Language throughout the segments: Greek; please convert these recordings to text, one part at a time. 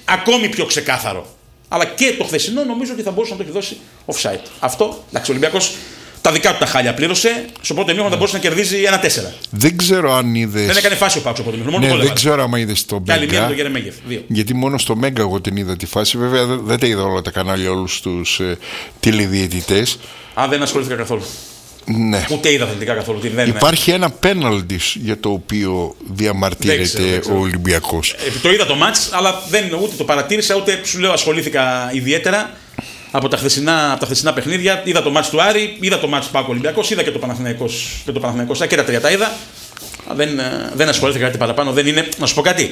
ακόμη πιο ξεκάθαρο. Αλλά και το χθεσινό νομίζω ότι θα μπορούσε να το έχει δώσει offside. Αυτό, εντάξει, ο Ολυμπιακός τα δικά του τα χάλια πλήρωσε. Στο πρώτο ημίχρονο θα μπορούσε να κερδίζει 1-4. Δεν ξέρω αν είδες. Δεν έκανε φάση ο Πάου στο πρώτο ημίχρονο. Ναι, δεν ξέρω αν είδες το Μέγκα. Και άλλη μία Μέγκα. το Γερεμέγεφ. Γιατί μόνο στο Μέγκα εγώ την είδα τη φάση. Βέβαια δεν τα είδα όλα τα κανάλια, όλους τους τηλεδιαιτητές. δεν ασχολήθηκα καθόλου. Ναι. Ούτε είδα αθλητικά καθόλου. Υπάρχει ένα πέναλτι για το οποίο διαμαρτύρεται ο Ολυμπιακός. Το είδα το μάτς, αλλά ούτε το παρατήρησα, ούτε σου λέω ασχολήθηκα ιδιαίτερα από τα χθεσινά παιχνίδια. Είδα το μάτς του Άρη, είδα το μάτς του Πάκου Ολυμπιακός, είδα και το Παναθηναϊκός και τα τρία τα είδα. Δεν ασχολήθηκα κάτι παραπάνω. Δεν είναι. Να σου πω κάτι.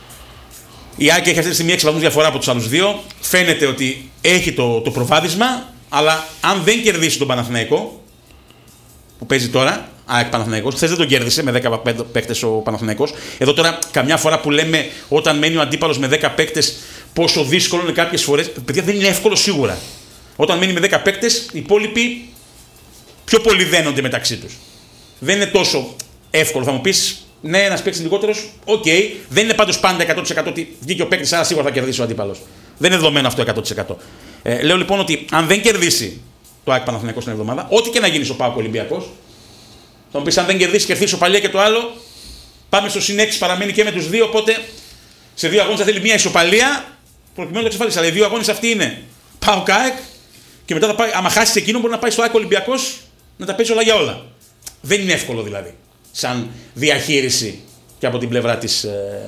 Η ΑΕΚ έχει αυτή τη στιγμή 6 βαθμούς διαφορά από τους άλλους δύο. Φαίνεται ότι έχει το προβάδισμα, αλλά αν δεν κερδίσει τον Παναθηναϊκό, που παίζει τώρα, ΑΕΚ Παναθηναϊκός, χθες δεν τον κέρδισε με 10 παίκτες ο Παναθηναϊκός. Εδώ τώρα, καμιά φορά που λέμε όταν μένει ο αντίπαλος με 10 παίκτες, πόσο δύσκολο είναι κάποιες φορές. Παιδιά, δεν είναι εύκολο σίγουρα. Όταν μένει με 10 παίκτες, οι υπόλοιποι πιο πολύ δένονται μεταξύ τους. Δεν είναι τόσο εύκολο. Θα μου πεις, ναι, ένας παίκτης λιγότερος, οκ. Δεν είναι πάντως πάντα 100% ότι βγήκε ο παίκτης, άρα σίγουρα θα κερδίσει ο αντίπαλος. Δεν είναι δεδομένο αυτό 100%. Λέω λοιπόν ότι αν δεν κερδίσει το ΑΕΚ Παναθηναϊκός την εβδομάδα, ό,τι και να γίνει στο ΠΑΟΚ Ολυμπιακός, θα μου πεις αν δεν κερδίσει και έρθει ισοπαλία και το άλλο, πάμε στο συν 6, παραμένει και με τους δύο. Οπότε σε δύο αγώνες θα θέλει μια ισοπαλία προκειμένου να το εξασφαλίσει. Αλλά οι δύο αγώνες αυτοί είναι ΠΑΟΚ ΑΕΚ και μετά θα πάει, άμα χάσει εκείνο, μπορεί να πάει στο ΑΕΚ Ολυμπιακός να τα παίζει όλα για όλα. Δεν είναι εύκολο δηλαδή, σαν διαχείριση και από την πλευρά της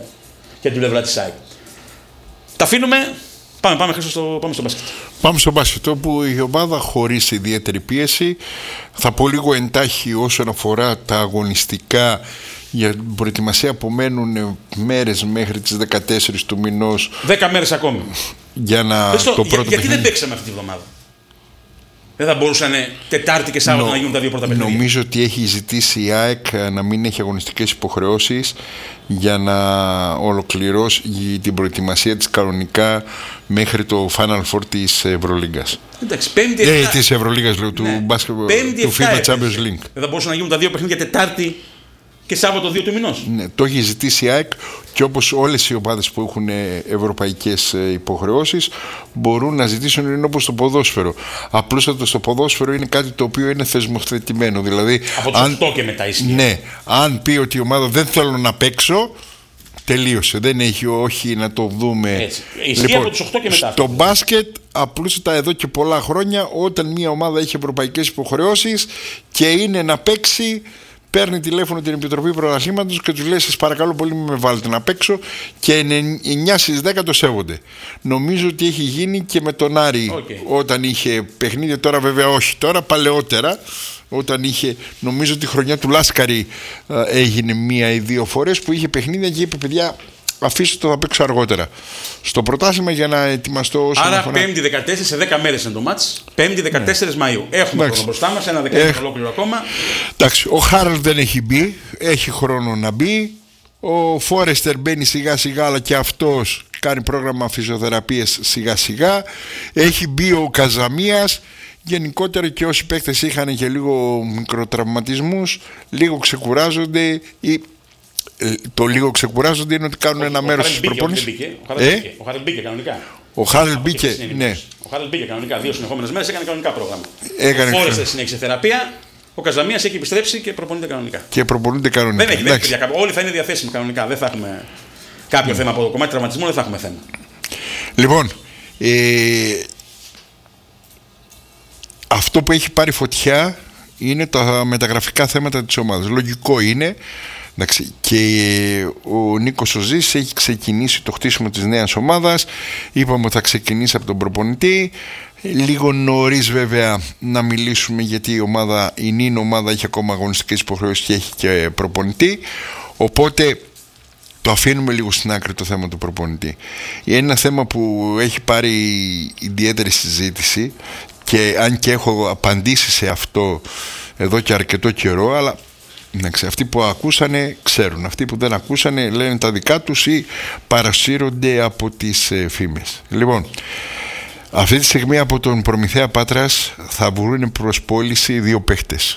ΑΕΚ. Τα αφήνουμε. Πάμε στο μπάσκετ. Πάμε στο μπάσκετ, όπου η ομάδα χωρίς ιδιαίτερη πίεση. Θα πω λίγο εντάχει όσον αφορά τα αγωνιστικά. Για την προετοιμασία που μένουν μέρες μέχρι τις 14 του μηνός. 10 μέρες ακόμη. Για να το πρώτο γιατί δεν παίξαμε αυτή τη βδομάδα? Δεν θα μπορούσαν Τετάρτη και Σάββατο να γίνουν τα δύο πρώτα παιχνίδια? Νομίζω ότι έχει ζητήσει η ΑΕΚ να μην έχει αγωνιστικές υποχρεώσεις για να ολοκληρώσει την προετοιμασία της κανονικά μέχρι το Final Four της Ευρωλίγκας. Εντάξει, της Ευρωλίγκας, λέω, του μπάσκετ, του FIBA Champions League. Δεν θα μπορούσαν να γίνουν τα δύο παιχνίδια Τετάρτη και Σάββατο 2 του μηνός? Ναι, το έχει ζητήσει η ΑΕΚ, και όπως όλες οι ομάδες που έχουν ευρωπαϊκές υποχρεώσεις μπορούν να ζητήσουν, είναι όπως το ποδόσφαιρο. Απλούστατα στο ποδόσφαιρο είναι κάτι το οποίο είναι θεσμοθετημένο. Δηλαδή, από τους 8 και μετά ισχύει. Ναι, αν πει ότι η ομάδα δεν θέλω να παίξω, τελείωσε. Δεν έχει, όχι να το δούμε. Έτσι. Ισχύει από τους 8 και μετά. Στο μπάσκετ, απλούστατα εδώ και πολλά χρόνια, όταν μια ομάδα έχει ευρωπαϊκές υποχρεώσεις και είναι να παίξει, παίρνει τηλέφωνο την Επιτροπή Πρωταθλήματος και τους λέει: σας παρακαλώ πολύ, με βάλετε να παίξω, και 9 στις 10 το σέβονται. Νομίζω ότι έχει γίνει και με τον Άρη όταν είχε παιχνίδια. Τώρα βέβαια όχι, τώρα παλαιότερα, όταν είχε, νομίζω τη χρονιά του Λάσκαρη έγινε 1 ή 2 φορές που είχε παιχνίδια και είπε: παιδιά, αφήστε το, θα παίξω αργότερα στο πρωτάθλημα για να ετοιμαστώ. Άρα 5η 14, σε 10 μέρες είναι το μάτς. 5η 14 Μαΐου. Έχουμε χρόνο μπροστά μας, ένα δεκαήμερο ολόκληρο ακόμα. Εντάξει, ο Χάραλντ δεν έχει μπει, έχει χρόνο να μπει. Ο Φόρεστερ μπαίνει σιγά σιγά, αλλά και αυτός κάνει πρόγραμμα φυσιοθεραπείας σιγά σιγά. Έχει μπει ο Καζαμίας. Γενικότερα και όσοι παίκτες είχαν και λίγο μικροτραυματισμούς, λίγο ξεκουράζονται. Το λίγο ξεκουράζονται είναι ότι κάνουν ένα μέρος της προπόνησης. Ο Χάραλντ μπήκε κανονικά. Ο Χάραλντ μπήκε, ναι. Ο Χάραλντ μπήκε κανονικά. 2 συνεχόμενες μέρες έκανε κανονικά πρόγραμμα. Ο Φόρεστερ συνέχισε θεραπεία. Ο Καζαμίας έχει επιστρέψει και προπονείται κανονικά. Δεν έχει. Όλοι θα είναι διαθέσιμοι κανονικά. Δεν θα έχουμε κάποιο θέμα από το κομμάτι τραυματισμού, δεν θα έχουμε θέμα. Λοιπόν, αυτό που έχει πάρει φωτιά είναι τα μεταγραφικά θέματα της ομάδας. Λογικό είναι. Εντάξει, και ο Νίκος Σοζής έχει ξεκινήσει το χτίσιμο της νέας ομάδας. Είπαμε ότι θα ξεκινήσει από τον προπονητή. Λίγο νωρίς βέβαια να μιλήσουμε, γιατί η νυν ομάδα έχει ακόμα αγωνιστικές υποχρεώσεις και έχει και προπονητή. Οπότε το αφήνουμε λίγο στην άκρη το θέμα του προπονητή. Είναι ένα θέμα που έχει πάρει ιδιαίτερη συζήτηση, και αν και έχω απαντήσει σε αυτό εδώ και αρκετό καιρό, αλλά αυτοί που ακούσανε ξέρουν, αυτοί που δεν ακούσανε λένε τα δικά τους ή παρασύρονται από τις φήμες. Λοιπόν, αυτή τη στιγμή από τον Προμηθέα Πάτρας θα βρουν προς πώληση 2 παίχτες.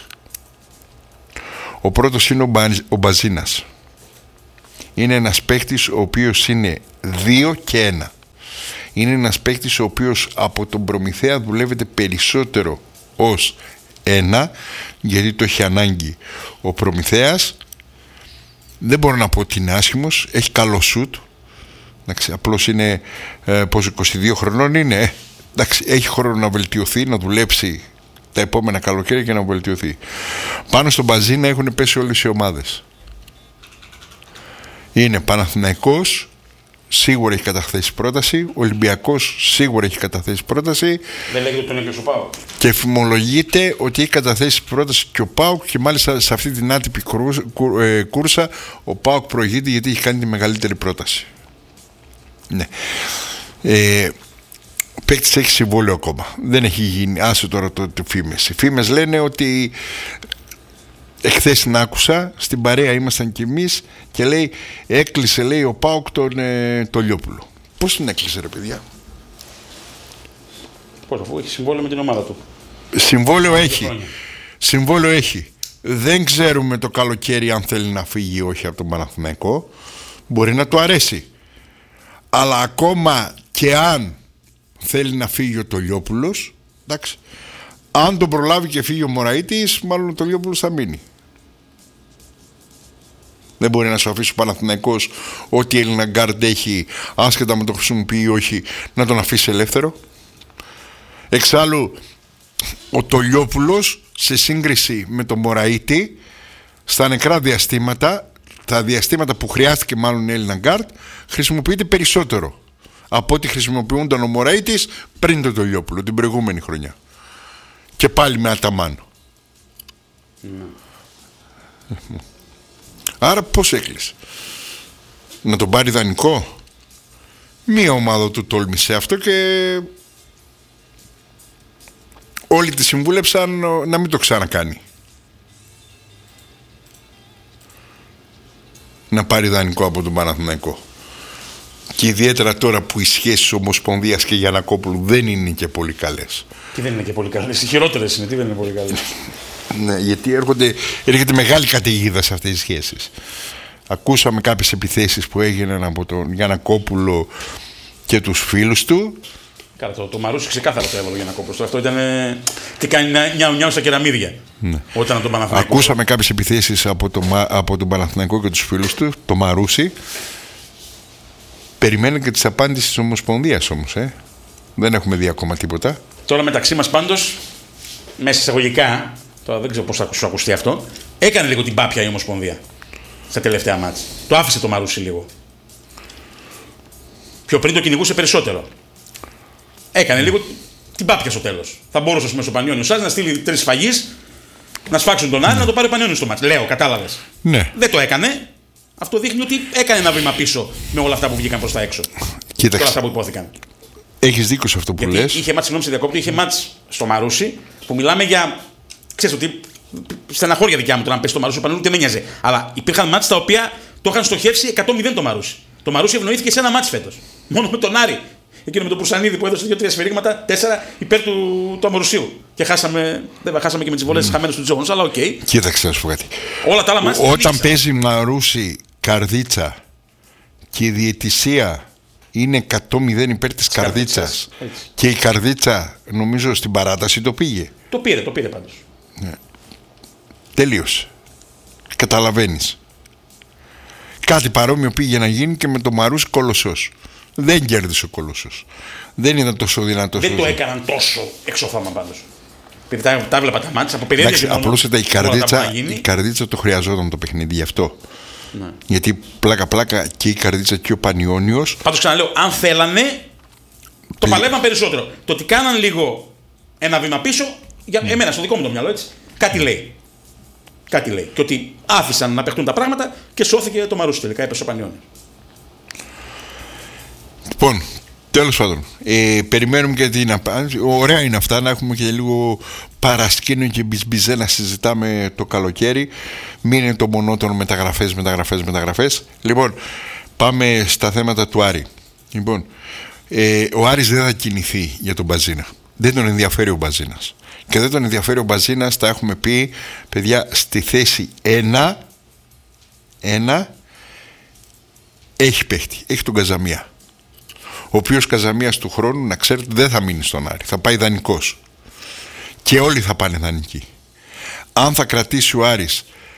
Ο πρώτος είναι ο Μπαζίνας. Είναι ένας παίχτης ο οποίος είναι 2 και 1. είναι ένας παίκτης ο οποίος από τον Προμηθέα δουλεύεται περισσότερο ως ένα, γιατί το έχει ανάγκη ο Προμηθέας. Δεν μπορώ να πω ότι είναι άσχημος, έχει καλό σουτ. Απλώς είναι 22 χρονών είναι. Έχει χρόνο να βελτιωθεί, να δουλέψει τα επόμενα καλοκαίρια και να βελτιωθεί. Πάνω στον Μπαζίνα έχουν πέσει όλες οι ομάδες. Είναι Παναθηναϊκός, σίγουρα έχει καταθέσει πρόταση. Ολυμπιακός σίγουρα έχει καταθέσει πρόταση. Δεν λέγεται ότι τον έκανε ο ΠΑΟΚ. Και φημολογείται ότι έχει καταθέσει πρόταση και ο ΠΑΟΚ, και μάλιστα σε αυτή την άτυπη κούρσα ο ΠΑΟΚ προηγείται γιατί έχει κάνει τη μεγαλύτερη πρόταση. Ναι. Ο παίκτης έχει συμβόλαιο ακόμα. Δεν έχει γίνει. Άσε τώρα το φήμες. Οι φήμες λένε ότι εχθές την άκουσα, στην παρέα ήμασταν κι εμείς και λέει έκλεισε, λέει, ο ΠΑΟΚ τον Λιόπουλο. Πώς την έκλεισε, ρε παιδιά? Πώς, αφού έχει συμβόλαιο με την ομάδα του. Συμβόλαιο έχει. Δεν ξέρουμε το καλοκαίρι αν θέλει να φύγει ή όχι από τον Παναθηναϊκό. Μπορεί να του αρέσει. Αλλά ακόμα και αν θέλει να φύγει ο Τολιόπουλος, εντάξει, αν τον προλάβει και φύγει ο Μωραΐτης, μάλλον ο Τολιόπουλος θα μείνει. Δεν μπορεί να σου αφήσει ο Παναθηναϊκός ό,τι η Έλληνα γκάρντ έχει, άσχετα με το χρησιμοποιεί ή όχι, να τον αφήσει ελεύθερο. Εξάλλου, ο Τολιόπουλος σε σύγκριση με τον Μωραΐτη, στα νεκρά διαστήματα, τα διαστήματα που χρειάστηκε μάλλον η Έλληνα γκάρντ, χρησιμοποιείται περισσότερο από ό,τι χρησιμοποιούνταν ο Μωραΐτης πριν τον Τολιόπουλο την προηγούμενη χρονιά. Και πάλι με Αταμάν. Άρα πώς έκλεισε? Να τον πάρει δανεικό? Μία ομάδα του τόλμησε αυτό και όλοι τη συμβούλεψαν να μην το ξανακάνει. Να πάρει δανεικό από τον Παναθηναϊκό. Και ιδιαίτερα τώρα που οι σχέσεις Ομοσπονδίας και Γιαννακόπουλου δεν είναι και πολύ καλές. Τι δεν είναι και πολύ καλές? Οι χειρότερες είναι, τι δεν είναι πολύ καλές? Ναι, γιατί έρχεται μεγάλη καταιγίδα σε αυτές τις σχέσεις. Ακούσαμε κάποιες επιθέσεις που έγιναν από τον Γιαννακόπουλο και τους φίλους του. Καλά, το Μαρούσι ξεκάθαρα το έβαλε ο Γιαννακόπουλος. Αυτό ήταν. Τι κάνει νιάου στα κεραμίδια. Ναι. Όταν τον Παναθηναϊκό. Ακούσαμε κάποιες επιθέσεις από τον Παναθηναϊκό και τους φίλους του, το Μαρούσι. Περιμένω και τις απάντησεις της Ομοσπονδίας όμως. Δεν έχουμε δει ακόμα τίποτα. Τώρα μεταξύ μας πάντως, μέσα εισαγωγικά, τώρα δεν ξέρω πώς θα σου ακουστεί αυτό, έκανε λίγο την πάπια η Ομοσπονδία στα τελευταία μάτς. Το άφησε το Μαρούσι λίγο. Πιο πριν το κυνηγούσε περισσότερο. Έκανε λίγο την πάπια στο τέλος. Θα μπορούσε μέσω Πανιόνιου σας να στείλει 3 σφαγείς, να σφάξουν τον Άρη, να το πάρει ο Πανιόνιος στο μάτς. Λέω, κατάλαβες. Ναι. Δεν το έκανε. Αυτό δείχνει ότι έκανε ένα βήμα πίσω με όλα αυτά που βγήκαν προς τα έξω. Κοίταξε. Όλα αυτά που υπόθηκαν. Έχεις δίκιο σε αυτό που γιατί λες. Είχε μάτς, συγγνώμη, σε διακόπτη, είχε μάτς στο Μαρούσι που μιλάμε για. Ξέρεις ότι. Στεναχώρια δικιά μου το να πέσει το Μαρούσι, ο ούτε με νοιάζει. Αλλά υπήρχαν μάτς τα οποία το είχαν στοχεύσει 100-0 το Μαρούσι. Το Μαρούσι ευνοήθηκε σε ένα μάτς φέτος. Μόνο με τον Άρη. Εκείνο με τον Πουρσανίδη που έδωσε 2-3 σφυρίγματα, 4 υπέρ του Αμορουσίου. Και χάσαμε και με τις βολές χαμένες του Τζόγονος, αλλά οκ. Κοίταξε να σου πω κάτι. Όλα τα άλλα μάτς. Όταν παίζει Μαρούσι Καρδίτσα και η διαιτησία είναι 100-0 υπέρ της Καρδίτσας και η Καρδίτσα νομίζω στην παράταση το πήγε. Το πήρε πάντως. Ναι. Τελείωσε. Καταλαβαίνεις. Κάτι παρόμοιο πήγε να γίνει και με το Μαρούσι Κολοσσός. Δεν κέρδισε ο Κολοσσός. Δεν ήταν τόσο δυνατός. Δεν το έκαναν τόσο εξωθάμα πάντως. Επειδή τα βλέπα τα μάτια από περίεργα. Απλώς η Καρδίτσα το χρειαζόταν το παιχνίδι γι' αυτό. Ναι. Γιατί πλάκα και η Καρδίτσα και ο Πανιόνιος. Πάντως ξαναλέω, αν θέλανε, το παλεύαν περισσότερο. Το ότι κάναν λίγο ένα βήμα πίσω, για εμένα στο δικό μου το μυαλό έτσι, κάτι λέει. Και ότι άφησαν να παιχτούν τα πράγματα και σώθηκε το Μαρούσι τελικά, έπεσε ο Πανιόνιος. Λοιπόν, τέλος πάντων, περιμένουμε και την απάντηση. Ωραία είναι αυτά, να έχουμε και λίγο παρασκήνιο και μπιζμπιζέ να συζητάμε το καλοκαίρι. Μην είναι το μονότονο μεταγραφές. Λοιπόν, πάμε στα θέματα του Άρη. Λοιπόν, ο Άρης δεν θα κινηθεί για τον Μπαζίνα. Δεν τον ενδιαφέρει ο Μπαζίνας. Και δεν τον ενδιαφέρει ο Μπαζίνας, τα έχουμε πει, παιδιά, στη θέση 1 έχει παίχτη, έχει τον Καζαμία. ο οποίος Καζαμίας του χρόνου, να ξέρετε, δεν θα μείνει στον Άρη, θα πάει δανεικός. Και όλοι θα πάνε δανεικοί. Αν θα κρατήσει ο Άρης,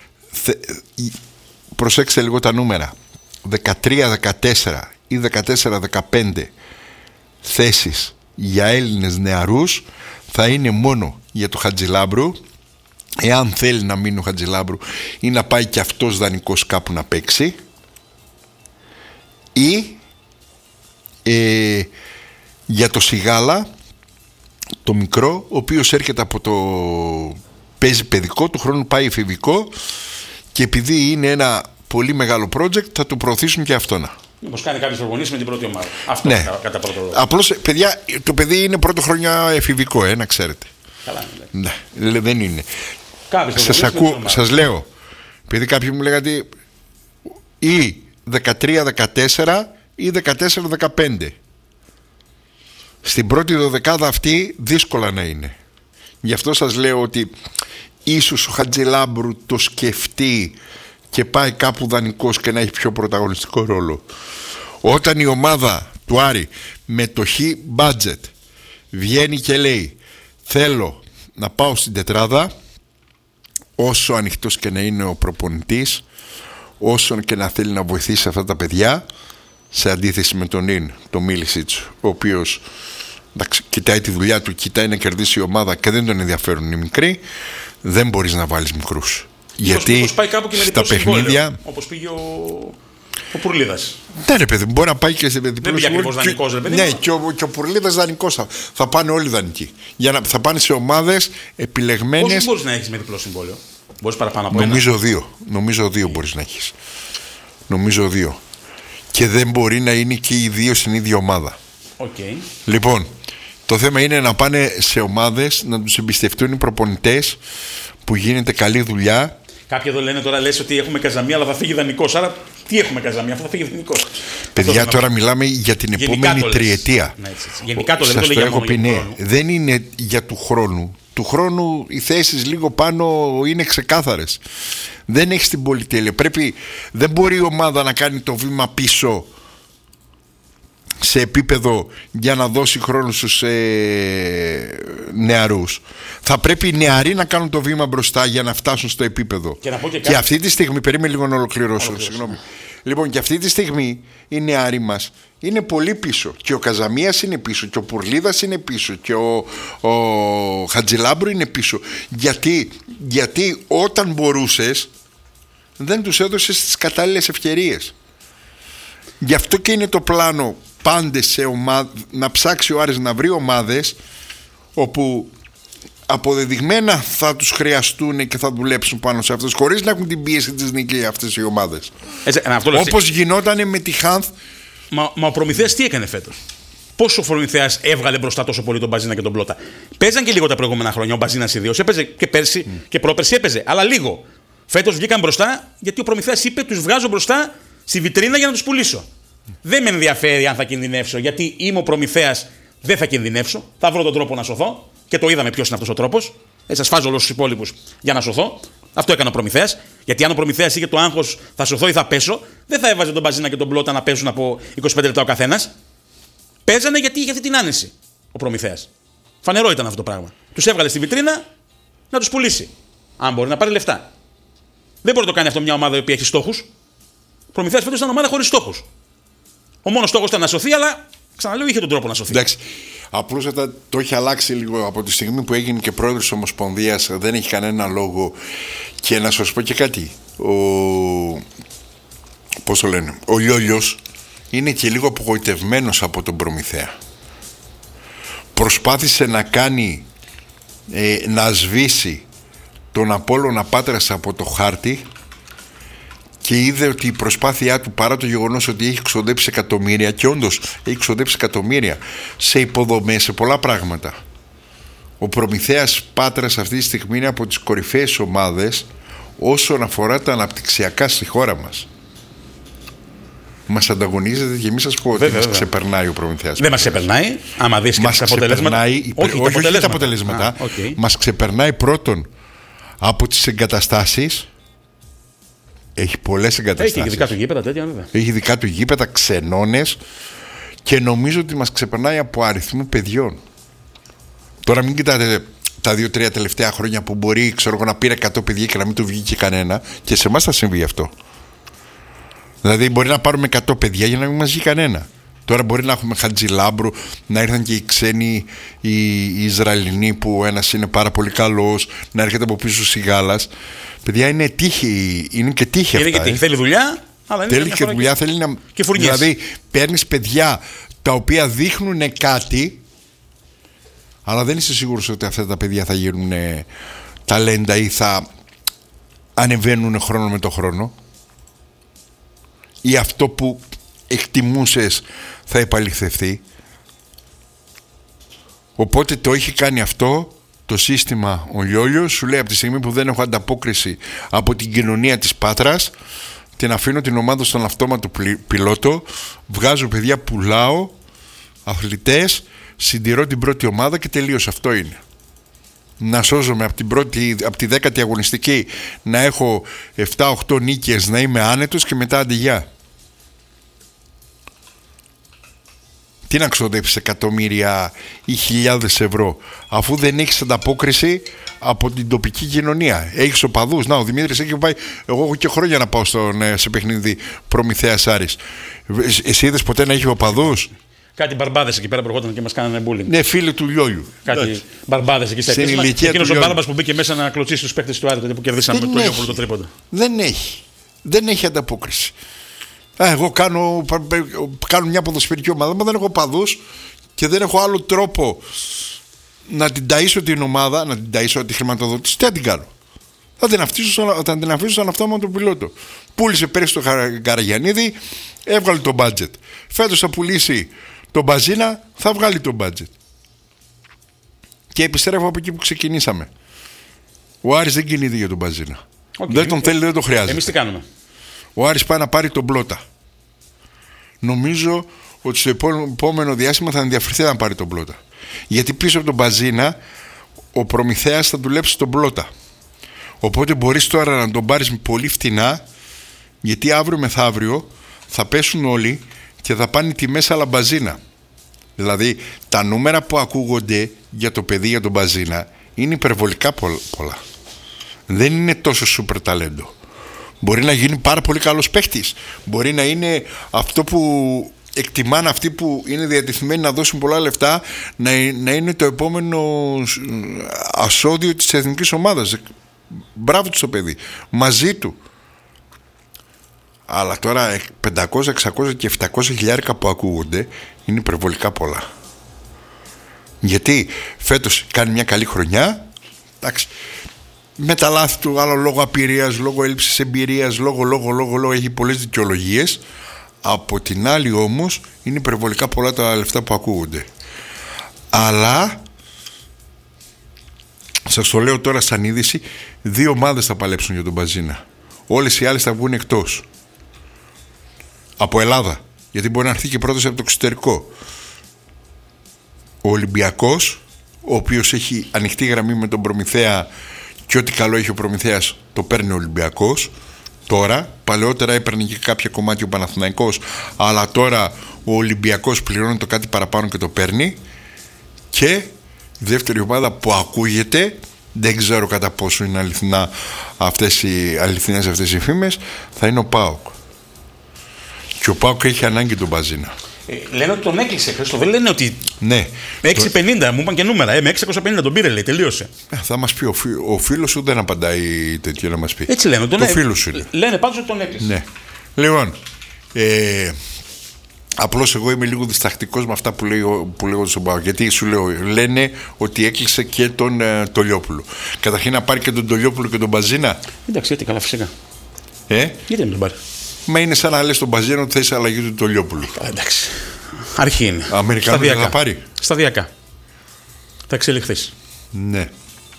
προσέξτε λίγο τα νούμερα, 13-14 ή 14-15 θέσεις για Έλληνες νεαρούς θα είναι μόνο για το Χατζηλάμπρου, εάν θέλει να μείνει ο Χατζηλάμπρου ή να πάει και αυτός δανεικός κάπου να παίξει, ή για το Σιγάλα, το μικρό, ο οποίος έρχεται από το παίζει παιδικό, του χρόνου πάει εφηβικό, και επειδή είναι ένα πολύ μεγάλο project θα το προωθήσουν και αυτόν. Όπως κάνει κάποιος προπονήσεις με την πρώτη ομάδα. Αυτό ναι. Κατά πρώτο λόγο. Απλώς, παιδιά, το παιδί είναι πρώτο χρονιά εφηβικό, να ξέρετε. Καλά, ναι. Ναι, δεν είναι. Σας ακούω, σας λέω, επειδή κάποιοι μου λέγατε ή 13-14 ή 14-15. Στην πρώτη δωδεκάδα αυτή δύσκολα να είναι. Γι' αυτό σας λέω ότι ίσως ο Χατζηλάμπρου το σκεφτεί και πάει κάπου δανεικός και να έχει πιο πρωταγωνιστικό ρόλο. Όταν η ομάδα του Άρη με το χ budget βγαίνει και λέει θέλω να πάω στην τετράδα, όσο ανοιχτός και να είναι ο προπονητής, όσο και να θέλει να βοηθήσει αυτά τα παιδιά, σε αντίθεση με τον Ιν, τον Μίλισιτς, ο οποίος κοιτάει τη δουλειά του, κοιτάει να κερδίσει η ομάδα και δεν τον ενδιαφέρουν οι μικροί, δεν μπορείς να βάλεις μικρούς. Γιατί πάει κάπου και με στα παιχνίδια, όπως πήγε ο Πουρλίδας. Ναι, ρε παιδί, μπορεί να πάει και σε διπλό συμβόλαιο. Δανεικός, ρε παιδί. Ναι, και ο Πουρλίδας δανεικός. Θα πάνε όλοι δανεικοί. Θα πάνε σε ομάδες επιλεγμένες. Πόσους μπορείς να έχεις με διπλό συμβόλαιο? Μπορείς παραπάνω από Νομίζω δύο μπορείς να έχεις. Νομίζω δύο. Και δεν μπορεί να είναι και οι δύο στην ίδια ομάδα. Okay. Λοιπόν, το θέμα είναι να πάνε σε ομάδες, να τους εμπιστευτούν οι προπονητές, που γίνεται καλή δουλειά. Κάποιοι εδώ λένε τώρα, λες ότι έχουμε Καζαμία, αλλά θα φύγει δανεικός. Άρα τι έχουμε Καζαμία, αφού θα φύγει δανεικός? Παιδιά, τώρα μιλάμε για την επόμενη τριετία. Ναι, έτσι. Γενικά το λέμε, έχω πει, ναι. Δεν είναι για του χρόνου. Του χρόνου οι θέσεις λίγο πάνω είναι ξεκάθαρες. Δεν έχεις την πολυτέλεια. Δεν μπορεί η ομάδα να κάνει το βήμα πίσω σε επίπεδο για να δώσει χρόνο στους νεαρούς. Θα πρέπει οι νεαροί να κάνουν το βήμα μπροστά για να φτάσουν στο επίπεδο. Και αυτή τη στιγμή, περίμενε λίγο να ολοκληρώσω. Συγγνώμη. Λοιπόν, και αυτή τη στιγμή οι νεαροί μας είναι πολύ πίσω. Και ο Καζαμίας είναι πίσω, και ο Πουρλίδας είναι πίσω, και ο Χατζηλάμπρου είναι πίσω. Γιατί όταν μπορούσες, δεν τους έδωσες τις κατάλληλες ευκαιρίες. Γι' αυτό και είναι το πλάνο πάντες σε να ψάξει ο Άρης να βρει ομάδες όπου αποδεδειγμένα θα τους χρειαστούν και θα δουλέψουν πάνω σε αυτές, χωρίς να έχουν την πίεση της νίκης αυτές οι ομάδες. Όπως γινότανε με τη Χάνθ. Μα ο Προμηθέας τι έκανε φέτος? Πόσο ο Προμηθέας έβγαλε μπροστά τόσο πολύ τον Μπαζίνα και τον Πλότα? Παίζαν και λίγο τα προηγούμενα χρόνια. Ο Μπαζίνας ιδίως έπαιζε και πέρσι και πρόπερσι έπαιζε, αλλά λίγο. Φέτος βγήκαν μπροστά γιατί ο Προμηθέας είπε: τους βγάζω μπροστά στη βιτρίνα για να τους πουλήσω. Δεν με ενδιαφέρει αν θα κινδυνεύσω, γιατί είμαι ο Προμηθέας, δεν θα κινδυνεύσω. Θα βρω τον τρόπο να σωθώ. Και το είδαμε ποιος είναι αυτός ο τρόπος. Σας φάζω όλους τους υπόλοιπους για να σωθώ. Αυτό έκανε ο Προμηθέας. Γιατί αν ο Προμηθέας είχε το άγχος θα σωθώ ή θα πέσω, δεν θα έβαζε τον Μπαζίνα και τον Πλότα να παίζουν από 25 λεπτά ο καθένας. Παίζανε γιατί είχε αυτή την άνεση ο Προμηθέας. Φανερό ήταν αυτό το πράγμα. Τους έβγαλε στη βιτρίνα να τους πουλήσει. Αν μπορεί να πάρει λεφτά. Δεν μπορεί να το κάνει αυτό μια ομάδα η οποία έχει στόχους. Ο Προμηθέας φέτος ήταν ομάδα χωρίς στόχους. Ο μόνος στόχος ήταν να σωθεί, αλλά ξαναλέω είχε τον τρόπο να σωθεί. Εντάξει. Απλούστατα το έχει αλλάξει λίγο από τη στιγμή που έγινε και πρόεδρος της Ομοσπονδίας. Δεν έχει κανένα λόγο. Και να σας πω και κάτι. Πώς το λένε, ο Λιόλιος είναι και λίγο απογοητευμένος από τον Προμηθέα. Προσπάθησε να κάνει να σβήσει τον Απόλλωνα Πάτρας από το χάρτη και είδε ότι η προσπάθειά του, παρά το γεγονός ότι έχει ξοδέψει εκατομμύρια, και όντως έχει ξοδέψει εκατομμύρια σε υποδομές, σε πολλά πράγματα. Ο Προμηθέας Πάτρας αυτή τη στιγμή είναι από τις κορυφαίες ομάδες όσον αφορά τα αναπτυξιακά στη χώρα μας. Μας ανταγωνίζεται και εμείς σας πω ότι μας ξεπερνάει ο Προμηθέας. Δεν μας ξεπερνάει, άμα δεις και τα αποτελέσματα. Όχι τα αποτελέσματα. Μας ξεπερνάει πρώτον από τις εγκαταστάσεις. Έχει πολλές εγκαταστάσεις. Έχει δικά του γήπεδα τέτοια, βέβαια. Έχει δικά του γήπεδα, ξενώνες. και νομίζω ότι μας ξεπερνάει από αριθμό παιδιών. Τώρα μην κοιτάτε τα 2-3 τελευταία χρόνια που μπορεί, ξέρω εγώ, να πήρε 100 παιδιά και να μην του βγήκε κανένα, και σε εμάς θα συμβεί αυτό. Δηλαδή μπορεί να πάρουμε 100 παιδιά για να μην μας βγει κανένα. Τώρα μπορεί να έχουμε Χατζηλάμπρου, να ήρθαν και οι ξένοι, οι Ισραηλινοί, που ένας είναι πάρα πολύ καλός, να έρχεται από πίσω Σιγάλας. Παιδιά, είναι τύχη, είναι και τύχη αυτά. Είναι και τύχη, θέλει δουλειά, αλλά είναι θέλει και δουλειά, θέλει να. Και φουρνιές. Δηλαδή παίρνεις παιδιά τα οποία δείχνουν κάτι, αλλά δεν είσαι σίγουρος ότι αυτά τα παιδιά θα γίνουν ταλέντα ή θα ανεβαίνουν χρόνο με το χρόνο, ή αυτό που εκτιμούσες θα επαληθευτεί. Οπότε το έχει κάνει αυτό το σύστημα ο Λιόλιος. Σου λέει από τη στιγμή που δεν έχω ανταπόκριση από την κοινωνία της Πάτρας, την αφήνω την ομάδα στον αυτόματο πιλότο, βγάζω παιδιά, πουλάω αθλητές, συντηρώ την πρώτη ομάδα και τελείως. Αυτό είναι. Να σώζομαι από τη 10η αγωνιστική, να έχω 7-8 νίκες, να είμαι άνετος και μετά αντιγιά. Τι να ξοδέψεις εκατομμύρια ή χιλιάδες ευρώ αφού δεν έχεις ανταπόκριση από την τοπική κοινωνία? Έχεις οπαδούς. Να, ο Δημήτρης έχει πάει. Εγώ έχω και χρόνια να πάω σε παιχνίδι Προμηθέας Άρης. Εσύ είδες ποτέ να έχει οπαδούς? Κάτι μπαρμπάδες εκεί πέρα που ερχόταν και μας κάνανε bullying. Ναι, φίλοι του Λιόλιου. Κάτι μπαρμπάδες εκεί στα εκτίσεις. Εκείνος ο μπάρμπας που μπήκε μέσα να κλωτσίσει τους παίκτες του Άρη τότε που κερδίσαμε το Λιόπουλο το τρίποντα. Δεν έχει ανταπόκριση. Εγώ κάνω μια ποδοσφαιρική ομάδα, μα δεν έχω παδούς και δεν έχω άλλο τρόπο να την ταΐσω την ομάδα, να την ταΐσω τη χρηματοδότηση. Τι θα την κάνω? Θα την αφήσω στον αυτόματο πιλότο. Πούλησε πέρυσι το Καραγιαννίδη, έβγαλε το budget. Φέτος θα πουλήσει τον Μπαζίνα, θα βγάλει το budget. Και επιστρέφω από εκεί που ξεκινήσαμε. Ο Άρης δεν κινείται για τον Μπαζίνα. Δεν τον θέλει, δεν τον χρειάζεται. Εμείς τι κάνουμε? Ο Άρης πάει να πάρει τον Πλότα. Νομίζω ότι στο επόμενο διάστημα θα ενδιαφερθεί να πάρει τον Πλότα. Γιατί πίσω από τον Μπαζίνα ο Προμηθέας θα δουλέψει στον Πλότα. Οπότε μπορείς τώρα να τον πάρεις πολύ φτηνά, γιατί αύριο μεθαύριο θα πέσουν όλοι και θα πάνε τιμές αλλά Μπαζίνα. Δηλαδή τα νούμερα που ακούγονται για το παιδί, για τον Μπαζίνα, είναι υπερβολικά πολλά. Δεν είναι τόσο σούπερ ταλέντο. Μπορεί να γίνει πάρα πολύ καλός παίχτης. Μπορεί να είναι αυτό που εκτιμάνε αυτοί που είναι διατεθειμένοι να δώσουν πολλά λεφτά, να είναι το επόμενο ασώδιο της εθνικής ομάδας. Μπράβο του στο παιδί. Μαζί του. Αλλά τώρα 500, 600 και 700 χιλιάρικα που ακούγονται είναι υπερβολικά πολλά. Γιατί φέτος κάνει μια καλή χρονιά, εντάξει, με τα λάθη του, άλλο λόγω απειρίας, λόγω έλλειψης εμπειρίας, λόγω έχει πολλές δικαιολογίες. Από την άλλη όμως είναι υπερβολικά πολλά τα λεφτά που ακούγονται. Αλλά σας το λέω τώρα σαν είδηση, 2 ομάδες θα παλέψουν για τον Μπαζίνα. Όλες οι άλλες θα βγουν εκτός. Από Ελλάδα, γιατί μπορεί να έρθει και πρώτος από το εξωτερικό. Ο Ολυμπιακός, ο οποίος έχει ανοιχτή γραμμή με τον Προμηθέα, και ό,τι καλό έχει ο Προμηθέας το παίρνει ο Ολυμπιακός. Τώρα, παλαιότερα έπαιρνε και κάποια κομμάτια ο Παναθηναϊκός, αλλά τώρα ο Ολυμπιακός πληρώνει το κάτι παραπάνω και το παίρνει. Και η δεύτερη ομάδα που ακούγεται, δεν ξέρω κατά πόσο είναι αληθινές αυτές οι φήμες, θα είναι ο ΠΑΟΚ. Και ο ΠΑΟΚ έχει ανάγκη τον Μπαζίνα. Λένε ότι τον έκλεισε, Χρήστο. Δεν λένε ότι. Ναι. 6,50, μου είπαν και νούμερα. Με 650 τον πήρε, λέει, τελείωσε. Θα μας πει ο φίλος σου, δεν απαντάει τέτοιο να μας πει. Έτσι λένε. Το φίλος σου είναι. Λένε πάντως ότι τον έκλεισε. Ναι. Λοιπόν, απλώς εγώ είμαι λίγο διστακτικός με αυτά που λέγω στον ΠΑΟΚ. Γιατί σου λέω, λένε ότι έκλεισε και τον Τολιόπουλο. Καταρχήν να πάρει και τον Τολιόπουλο και τον Μπαζίνα. Εντάξει, γιατί καλά, φυσικά. Γιατί δεν τον πάρει? Μα είναι σαν να λες τον Μπαζίνα ότι θες αλλαγή του Τολιόπουλου. Εντάξει. Αρχή είναι. Αμερικανός δεν θα πάρει. Σταδιακά. Θα εξελιχθείς. Ναι.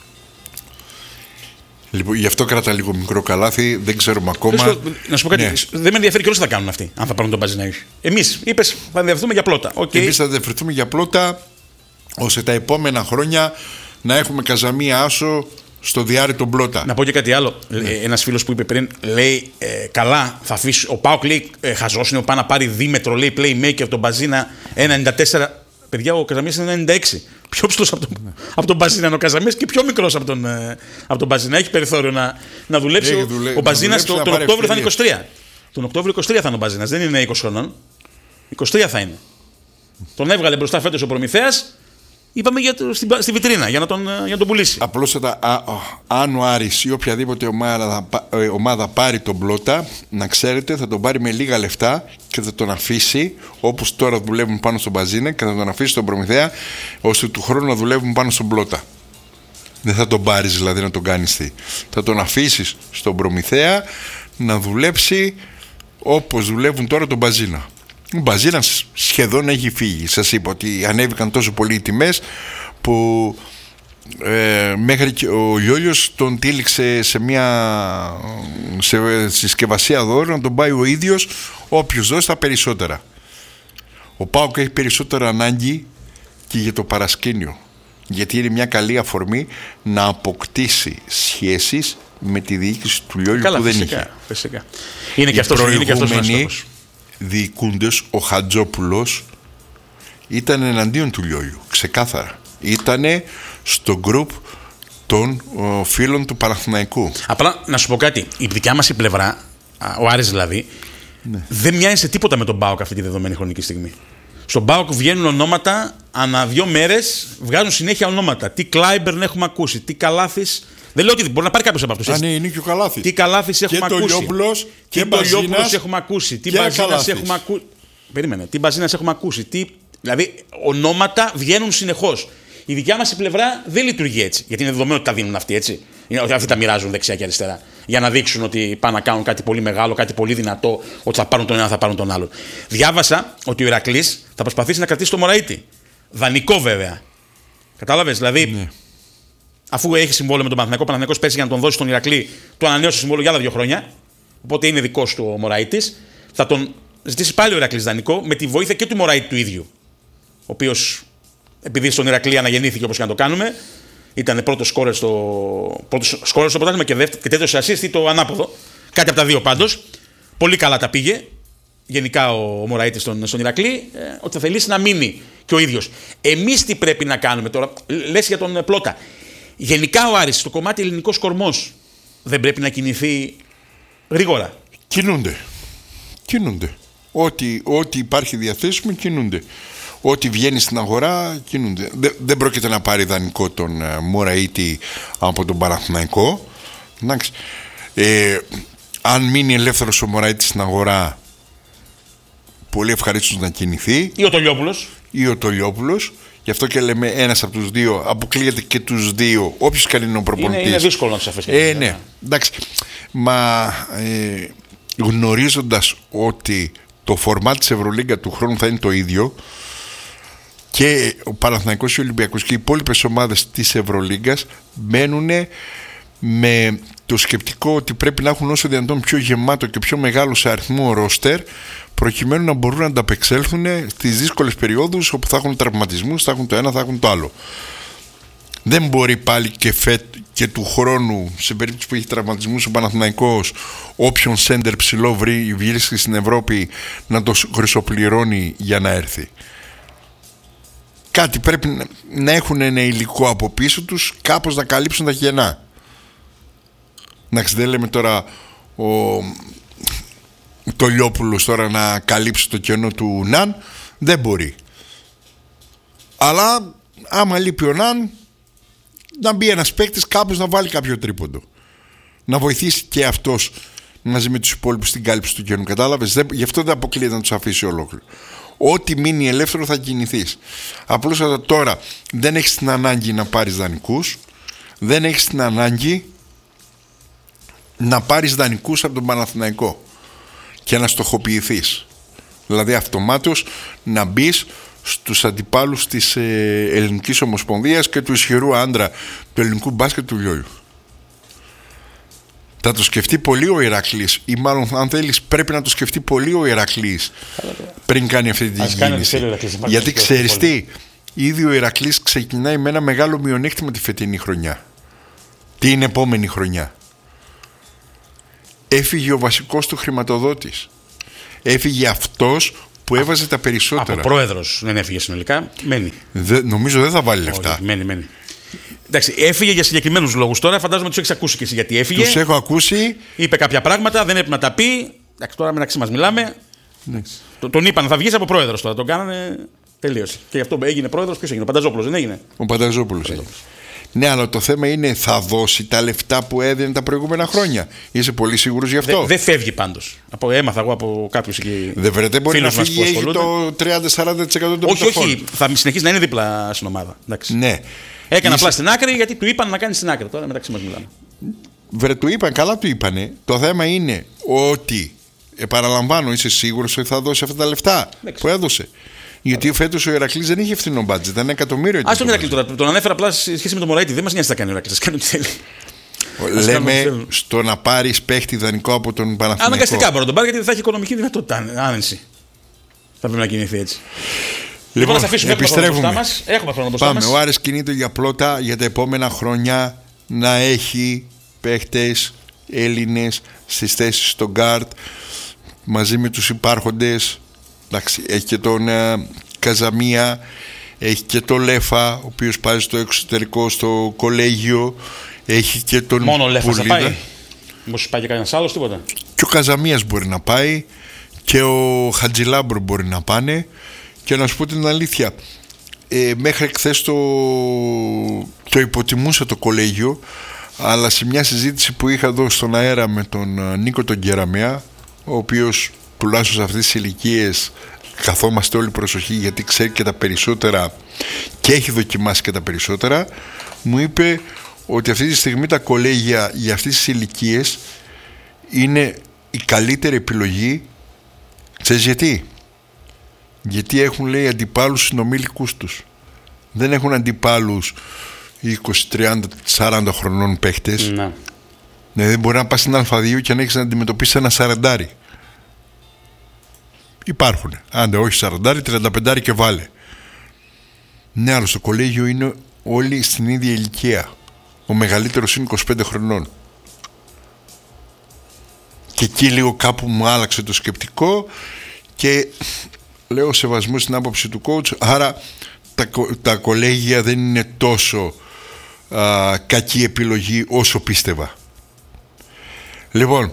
Λοιπόν, γι' αυτό κράτα λίγο μικρό καλάθι, δεν ξέρουμε ακόμα. Χρήστο, να σου πω κάτι. Ναι. Δεν με ενδιαφέρει κιόλας τι θα κάνουν αυτοί, αν θα πάρουν τον Μπαζίνα ή όχι. Εμείς είπες θα ενδιαφερθούμε για πλότα. Okay. Εμείς θα ενδιαφερθούμε για πλότα, ώστε τα επόμενα χρόνια να έχουμε Καζαμία Άσο στο διάρρη τον Πλότα. Να πω και κάτι άλλο. Ένας φίλος που είπε πριν, λέει, καλά, θα αφήσει. Ο Πάοκ λέει, χαζός είναι, πάει να πάρει δίμετρο, λέει, playmaker τον Μπαζίνα 1,94. Παιδιά, ο Καζαμίας είναι 1,96. Πιο ψηλός από τον Μπαζίνα είναι ο Καζαμίας και πιο μικρός από τον Μπαζίνα. Έχει περιθώριο να δουλέψει. Ο Μπαζίνας τον Οκτώβριο θα είναι 23. Τον Οκτώβριο 23 θα είναι ο Μπαζίνας, δεν είναι 20 χρονών. 23 θα είναι. Τον έβγαλε μπροστά φέτος ο Προμηθέας. Είπαμε στη βιτρίνα για να τον πουλήσει. Απλώς αν ο Άρης ή οποιαδήποτε ομάδα πάρει τον Πλότα, να ξέρετε, θα τον πάρει με λίγα λεφτά και θα τον αφήσει, όπως τώρα δουλεύουν πάνω στον Μπαζίνα, και θα τον αφήσει στον Προμηθέα, ώστε του χρόνου να δουλεύουν πάνω στον Πλότα. Δεν θα τον πάρεις δηλαδή να τον κάνεις τι. Θα τον αφήσεις στον Προμηθέα να δουλέψει όπως δουλεύουν τώρα τον Μπαζίνα. Ο Μπαζίνας σχεδόν έχει φύγει. Σας είπα ότι ανέβηκαν τόσο πολύ οι τιμές που μέχρι και ο Λιόλιος τον τύλιξε σε συσκευασία δώρο να τον πάει ο ίδιος όποιος δώσει τα περισσότερα. Ο ΠΑΟΚ έχει περισσότερα ανάγκη και για το παρασκήνιο, γιατί είναι μια καλή αφορμή να αποκτήσει σχέσεις με τη διοίκηση του Λιόλιου που δεν είχε. Φυσικά. Είναι και αυτός ο στόχος. Διοικούντες, ο Χατζόπουλος ήταν εναντίον του Λιόλιου, ξεκάθαρα. Ήτανε στο γκρουπ των φίλων του Παναθηναϊκού. Απλά να σου πω κάτι, η δικιά μας η πλευρά, ο Άρης δηλαδή, δεν μοιάζει σε τίποτα με τον ΠΑΟΚ αυτή τη δεδομένη χρονική στιγμή. Στον ΠΑΟΚ βγαίνουν ονόματα, ανά 2 μέρες βγάζουν συνέχεια ονόματα. Τι Κλάιμπερν έχουμε ακούσει, τι Καλάθης. Δεν λέω ότι μπορεί να πάρει κάποιος από αυτούς. Ναι, είναι και ο Καλάθης. Τι Καλάθης έχουμε ακούσει. Και το Λιόπουλος έχουμε ακούσει. Τι Μπαζίνας έχουμε ακούσει. Περίμενε. Τι Μπαζίνας έχουμε ακούσει. Δηλαδή, ονόματα βγαίνουν συνεχώς. Η δικιά μας η πλευρά δεν λειτουργεί έτσι. Γιατί είναι δεδομένο ότι τα δίνουν αυτοί έτσι. Ότι αυτοί τα μοιράζουν δεξιά και αριστερά. Για να δείξουν ότι πάνε να κάνουν κάτι πολύ μεγάλο, κάτι πολύ δυνατό, ότι θα πάρουν τον ένα, θα πάρουν τον άλλο. Διάβασα ότι ο Ηρακλής θα προσπαθήσει να κρατήσει το Μωραΐτη. Δανεικό βέβαια. Κατάλαβες, δηλαδή. Ναι. Αφού έχει συμβόλαιο με τον Παναθηναϊκό, ο Παναθηναϊκός πέσει για να τον δώσει στον Ηρακλή, του ανανέωσε συμβόλαιο για άλλα 2 χρόνια. Οπότε είναι δικός του ο Μωραΐτης. Θα τον ζητήσει πάλι ο Ηρακλής δανεικό με τη βοήθεια και του Μωραΐτη του ίδιου. Ο οποίος, επειδή στον Ηρακλή αναγεννήθηκε όπως και να το κάνουμε, ήταν πρώτος σκόρερ στο πρωτάθλημα και τέτοιο σε assist ή το ανάποδο. Κάτι από τα δύο πάντως. Πολύ καλά τα πήγε. Γενικά ο Μωραΐτης στον Ηρακλή, ότι θα θελήσει να μείνει και ο ίδιος. Εμείς τι πρέπει να κάνουμε τώρα, λες για τον Πλότα. Γενικά ο Άρης, στο κομμάτι ελληνικός κορμός, δεν πρέπει να κινηθεί γρήγορα. Κινούνται. Ό,τι υπάρχει διαθέσιμο κινούνται. Ό,τι βγαίνει στην αγορά κινούνται. Δεν πρόκειται να πάρει δανεικό τον Μωραΐτη από τον Παναθηναϊκό. Αν μείνει ελεύθερος ο Μωραΐτης στην αγορά, πολύ ευχαρίστως να κινηθεί. Ή ο Τολιόπουλος. Γι' αυτό και λέμε ένας από τους δύο, αποκλείεται και τους δύο, όποιος και αν είναι ο προπονητής. Είναι δύσκολο να τους αφήσει. Ναι, εντάξει. Μα γνωρίζοντας ότι το φορμάτ της Ευρωλίγκα του χρόνου θα είναι το ίδιο, και ο Παναθηναϊκός και ο Ολυμπιακός και οι υπόλοιπες ομάδες της Ευρωλίγκας μένουν με το σκεπτικό ότι πρέπει να έχουν όσο δυνατόν πιο γεμάτο και πιο μεγάλο σε αριθμό ρόστερ, προκειμένου να μπορούν να ανταπεξέλθουν στις δύσκολες περιόδους όπου θα έχουν τραυματισμούς, θα έχουν το ένα, θα έχουν το άλλο. Δεν μπορεί πάλι και του χρόνου, σε περίπτωση που έχει τραυματισμούς ο Παναθηναϊκός, όποιον σέντερ ψηλό βρίσκει στην Ευρώπη να το χρυσοπληρώνει για να έρθει. Κάτι πρέπει να έχουν ένα υλικό από πίσω τους, κάπως να καλύψουν τα κενά. Δεν λέμε τώρα το Λιόπουλος τώρα να καλύψει το κενό του Ναν, δεν μπορεί. Αλλά άμα λείπει ο Ναν, να μπει ένας παίκτης κάπως να βάλει κάποιο τρίποντο, να βοηθήσει και αυτός μαζί με τους υπόλοιπους στην κάλυψη του κενού. Κατάλαβες, γι' αυτό δεν αποκλείεται να τους αφήσει ολόκληρο. Ό,τι μείνει ελεύθερο θα κινηθείς. Απλώς τώρα δεν έχεις την ανάγκη να πάρεις δανεικούς, δεν έχεις την ανάγκη να πάρεις δανεικούς από τον Παναθηναϊκό και να στοχοποιηθείς. Δηλαδή αυτομάτως να μπεις στους αντιπάλους της Ελληνικής Ομοσπονδίας και του ισχυρού άντρα του ελληνικού μπάσκετ του Λιόλιου. Θα το σκεφτεί πολύ ο Ηρακλής, ή μάλλον αν θέλεις πρέπει να το σκεφτεί πολύ ο Ηρακλής πριν κάνει αυτή την κίνηση. Γιατί ξέρεις τι, ήδη ο Ηρακλής ξεκινάει με ένα μεγάλο μειονέκτημα τη φετινή χρονιά. την επόμενη χρονιά. Έφυγε ο βασικός του χρηματοδότης. Έφυγε αυτός που έβαζε τα περισσότερα. Από πρόεδρος δεν έφυγε συνολικά. Μένει. Νομίζω δεν θα βάλει λεφτά. Όχι, μένει. Εντάξει, έφυγε για συγκεκριμένους λόγους. Τώρα φαντάζομαι τους έχεις ακούσει και εσύ γιατί έφυγε. Τους έχω ακούσει. Είπε κάποια πράγματα, δεν έπρεπε να τα πει. Εντάξει, τώρα μεταξύ μας μιλάμε. Τον είπαν, θα βγεις από πρόεδρος τώρα. Τον κάνανε. Τελείωσε. Και γι' αυτό έγινε πρόεδρος. Ποιος έγινε, ο Πανταζόπουλος, δεν έγινε? Ο Πανταζόπουλος. Ναι, αλλά το θέμα είναι, θα δώσει τα λεφτά που έδινε τα προηγούμενα χρόνια. Είσαι πολύ σίγουρος γι' αυτό? Δεν φεύγει πάντως. Έμαθα εγώ από κάποιους εκεί. Δεν βρετε, μπορεί να φύγει, έχει το 30-40% του Όχι, θα συνεχίσει να είναι δίπλα στην ομάδα. Εντάξει. Ναι. Έκανε απλά στην άκρη γιατί του είπαν να κάνει στην άκρη. Τώρα μεταξύ μας μιλάμε. Βρε, του είπαν, καλά του είπανε. Το θέμα είναι ότι, επαναλαμβάνω, είσαι σίγουρος ότι θα δώσει αυτά τα λεφτά που έδωσε? Γιατί φέτος ο Ηρακλής δεν είχε φθηνό μπάτζετ, ήταν 1 εκατομμύριο. Ας τον Ηρακλή τώρα, τον ανέφερα απλά σε σχέση με τον Μωραήτη. Δεν μας νοιάζει τι θα κάνει ο Ηρακλής, κάνει ό,τι θέλει. Λέμε στο να πάρεις παίχτη δανεικό από τον Παναθηναϊκό. Αναγκαστικά μπορεί να τον πάρει γιατί δεν θα έχει οικονομική δυνατότητα. Άνεση. Θα πρέπει να κινηθεί έτσι. Λοιπόν, να αφήσουμε. Έχουμε χρόνο μπροστά μας. Πάμε. Ο Άρης κινείται για πλώτα για τα επόμενα χρόνια να έχει παίχτες Έλληνες στις θέσεις στο γκάρτ μαζί με τους υπάρχοντες. Εντάξει, έχει και τον Καζαμία, έχει και τον Λέφα, ο οποίος πάει στο εξωτερικό στο κολέγιο, έχει και τον Μόνο ο Λέφας θα πάει? Μήπως πάει και κανένας άλλος, τίποτα? Και ο Καζαμίας μπορεί να πάει και ο Χατζηλάμπρο μπορεί να πάνε. Και να σου πω την αλήθεια, μέχρι χθες το υποτιμούσα το κολέγιο, αλλά σε μια συζήτηση που είχα εδώ στον αέρα με τον Νίκο τον Κεραμέα, ο οποίος τουλάχιστον σε αυτές τις ηλικίες καθόμαστε όλοι προσοχή γιατί ξέρει και τα περισσότερα και έχει δοκιμάσει και τα περισσότερα, μου είπε ότι αυτή τη στιγμή τα κολέγια για αυτές τις ηλικίες είναι η καλύτερη επιλογή. Ξέρεις γιατί? Γιατί έχουν, λέει, αντιπάλους συνομήλικους τους. Δεν έχουν αντιπάλους 20, 30, 40 χρονών παίχτες. Ναι. Δεν μπορεί να πας στην Α2 και να έχεις να αντιμετωπίσεις ένα 40. Υπάρχουν. Άντε, όχι 40, 35 και βάλε. Ναι, αλλά στο κολέγιο είναι όλοι στην ίδια ηλικία. Ο μεγαλύτερος είναι 25 χρονών. Και εκεί λίγο κάπου μου άλλαξε το σκεπτικό και λέω σεβασμό στην άποψη του coach. Άρα τα κολέγια δεν είναι τόσο κακή επιλογή όσο πίστευα. Λοιπόν,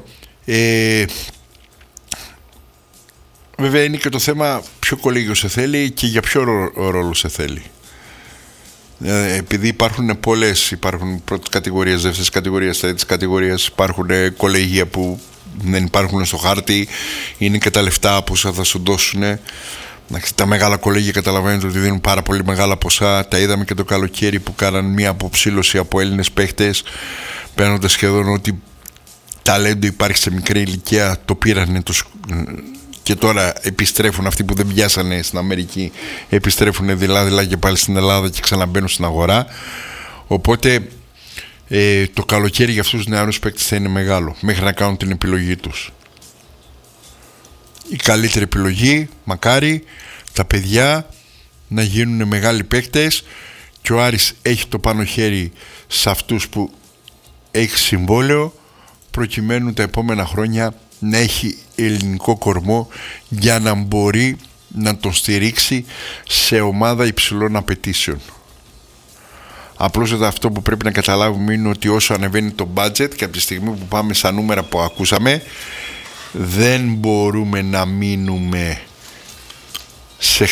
βέβαια είναι και το θέμα ποιο κολέγιο σε θέλει και για ποιο ρόλο σε θέλει. Επειδή υπάρχουν πολλές, υπάρχουν πρώτης κατηγορίας, δεύτερης κατηγορίας, τρίτης κατηγορίας, υπάρχουν κολέγια που δεν υπάρχουν στο χάρτη, είναι και τα λεφτά που θα σου δώσουν. Τα μεγάλα κολέγια καταλαβαίνετε ότι δίνουν πάρα πολύ μεγάλα ποσά. Τα είδαμε και το καλοκαίρι που κάναν μια αποψήλωση από Έλληνες παίχτες, παίρνοντας σχεδόν ό,τι ταλέντο υπάρχει σε μικρή ηλικία, το πήρανε και τώρα επιστρέφουν. Αυτοί που δεν πιάσανε στην Αμερική επιστρέφουν δειλά-δειλά και πάλι στην Ελλάδα και ξαναμπαίνουν στην αγορά. Οπότε το καλοκαίρι για αυτούς τους νεαρούς παίκτες θα είναι μεγάλο μέχρι να κάνουν την επιλογή τους. Η καλύτερη επιλογή, μακάρι τα παιδιά να γίνουν μεγάλοι παίκτες και ο Άρης έχει το πάνω χέρι σε αυτούς που έχει συμβόλαιο προκειμένου τα επόμενα χρόνια να έχει ελληνικό κορμό για να μπορεί να τον στηρίξει σε ομάδα υψηλών απαιτήσεων. Απλώς αυτό που πρέπει να καταλάβουμε είναι ότι όσο ανεβαίνει το budget και από τη στιγμή που πάμε στα νούμερα που ακούσαμε, δεν μπορούμε να μείνουμε σε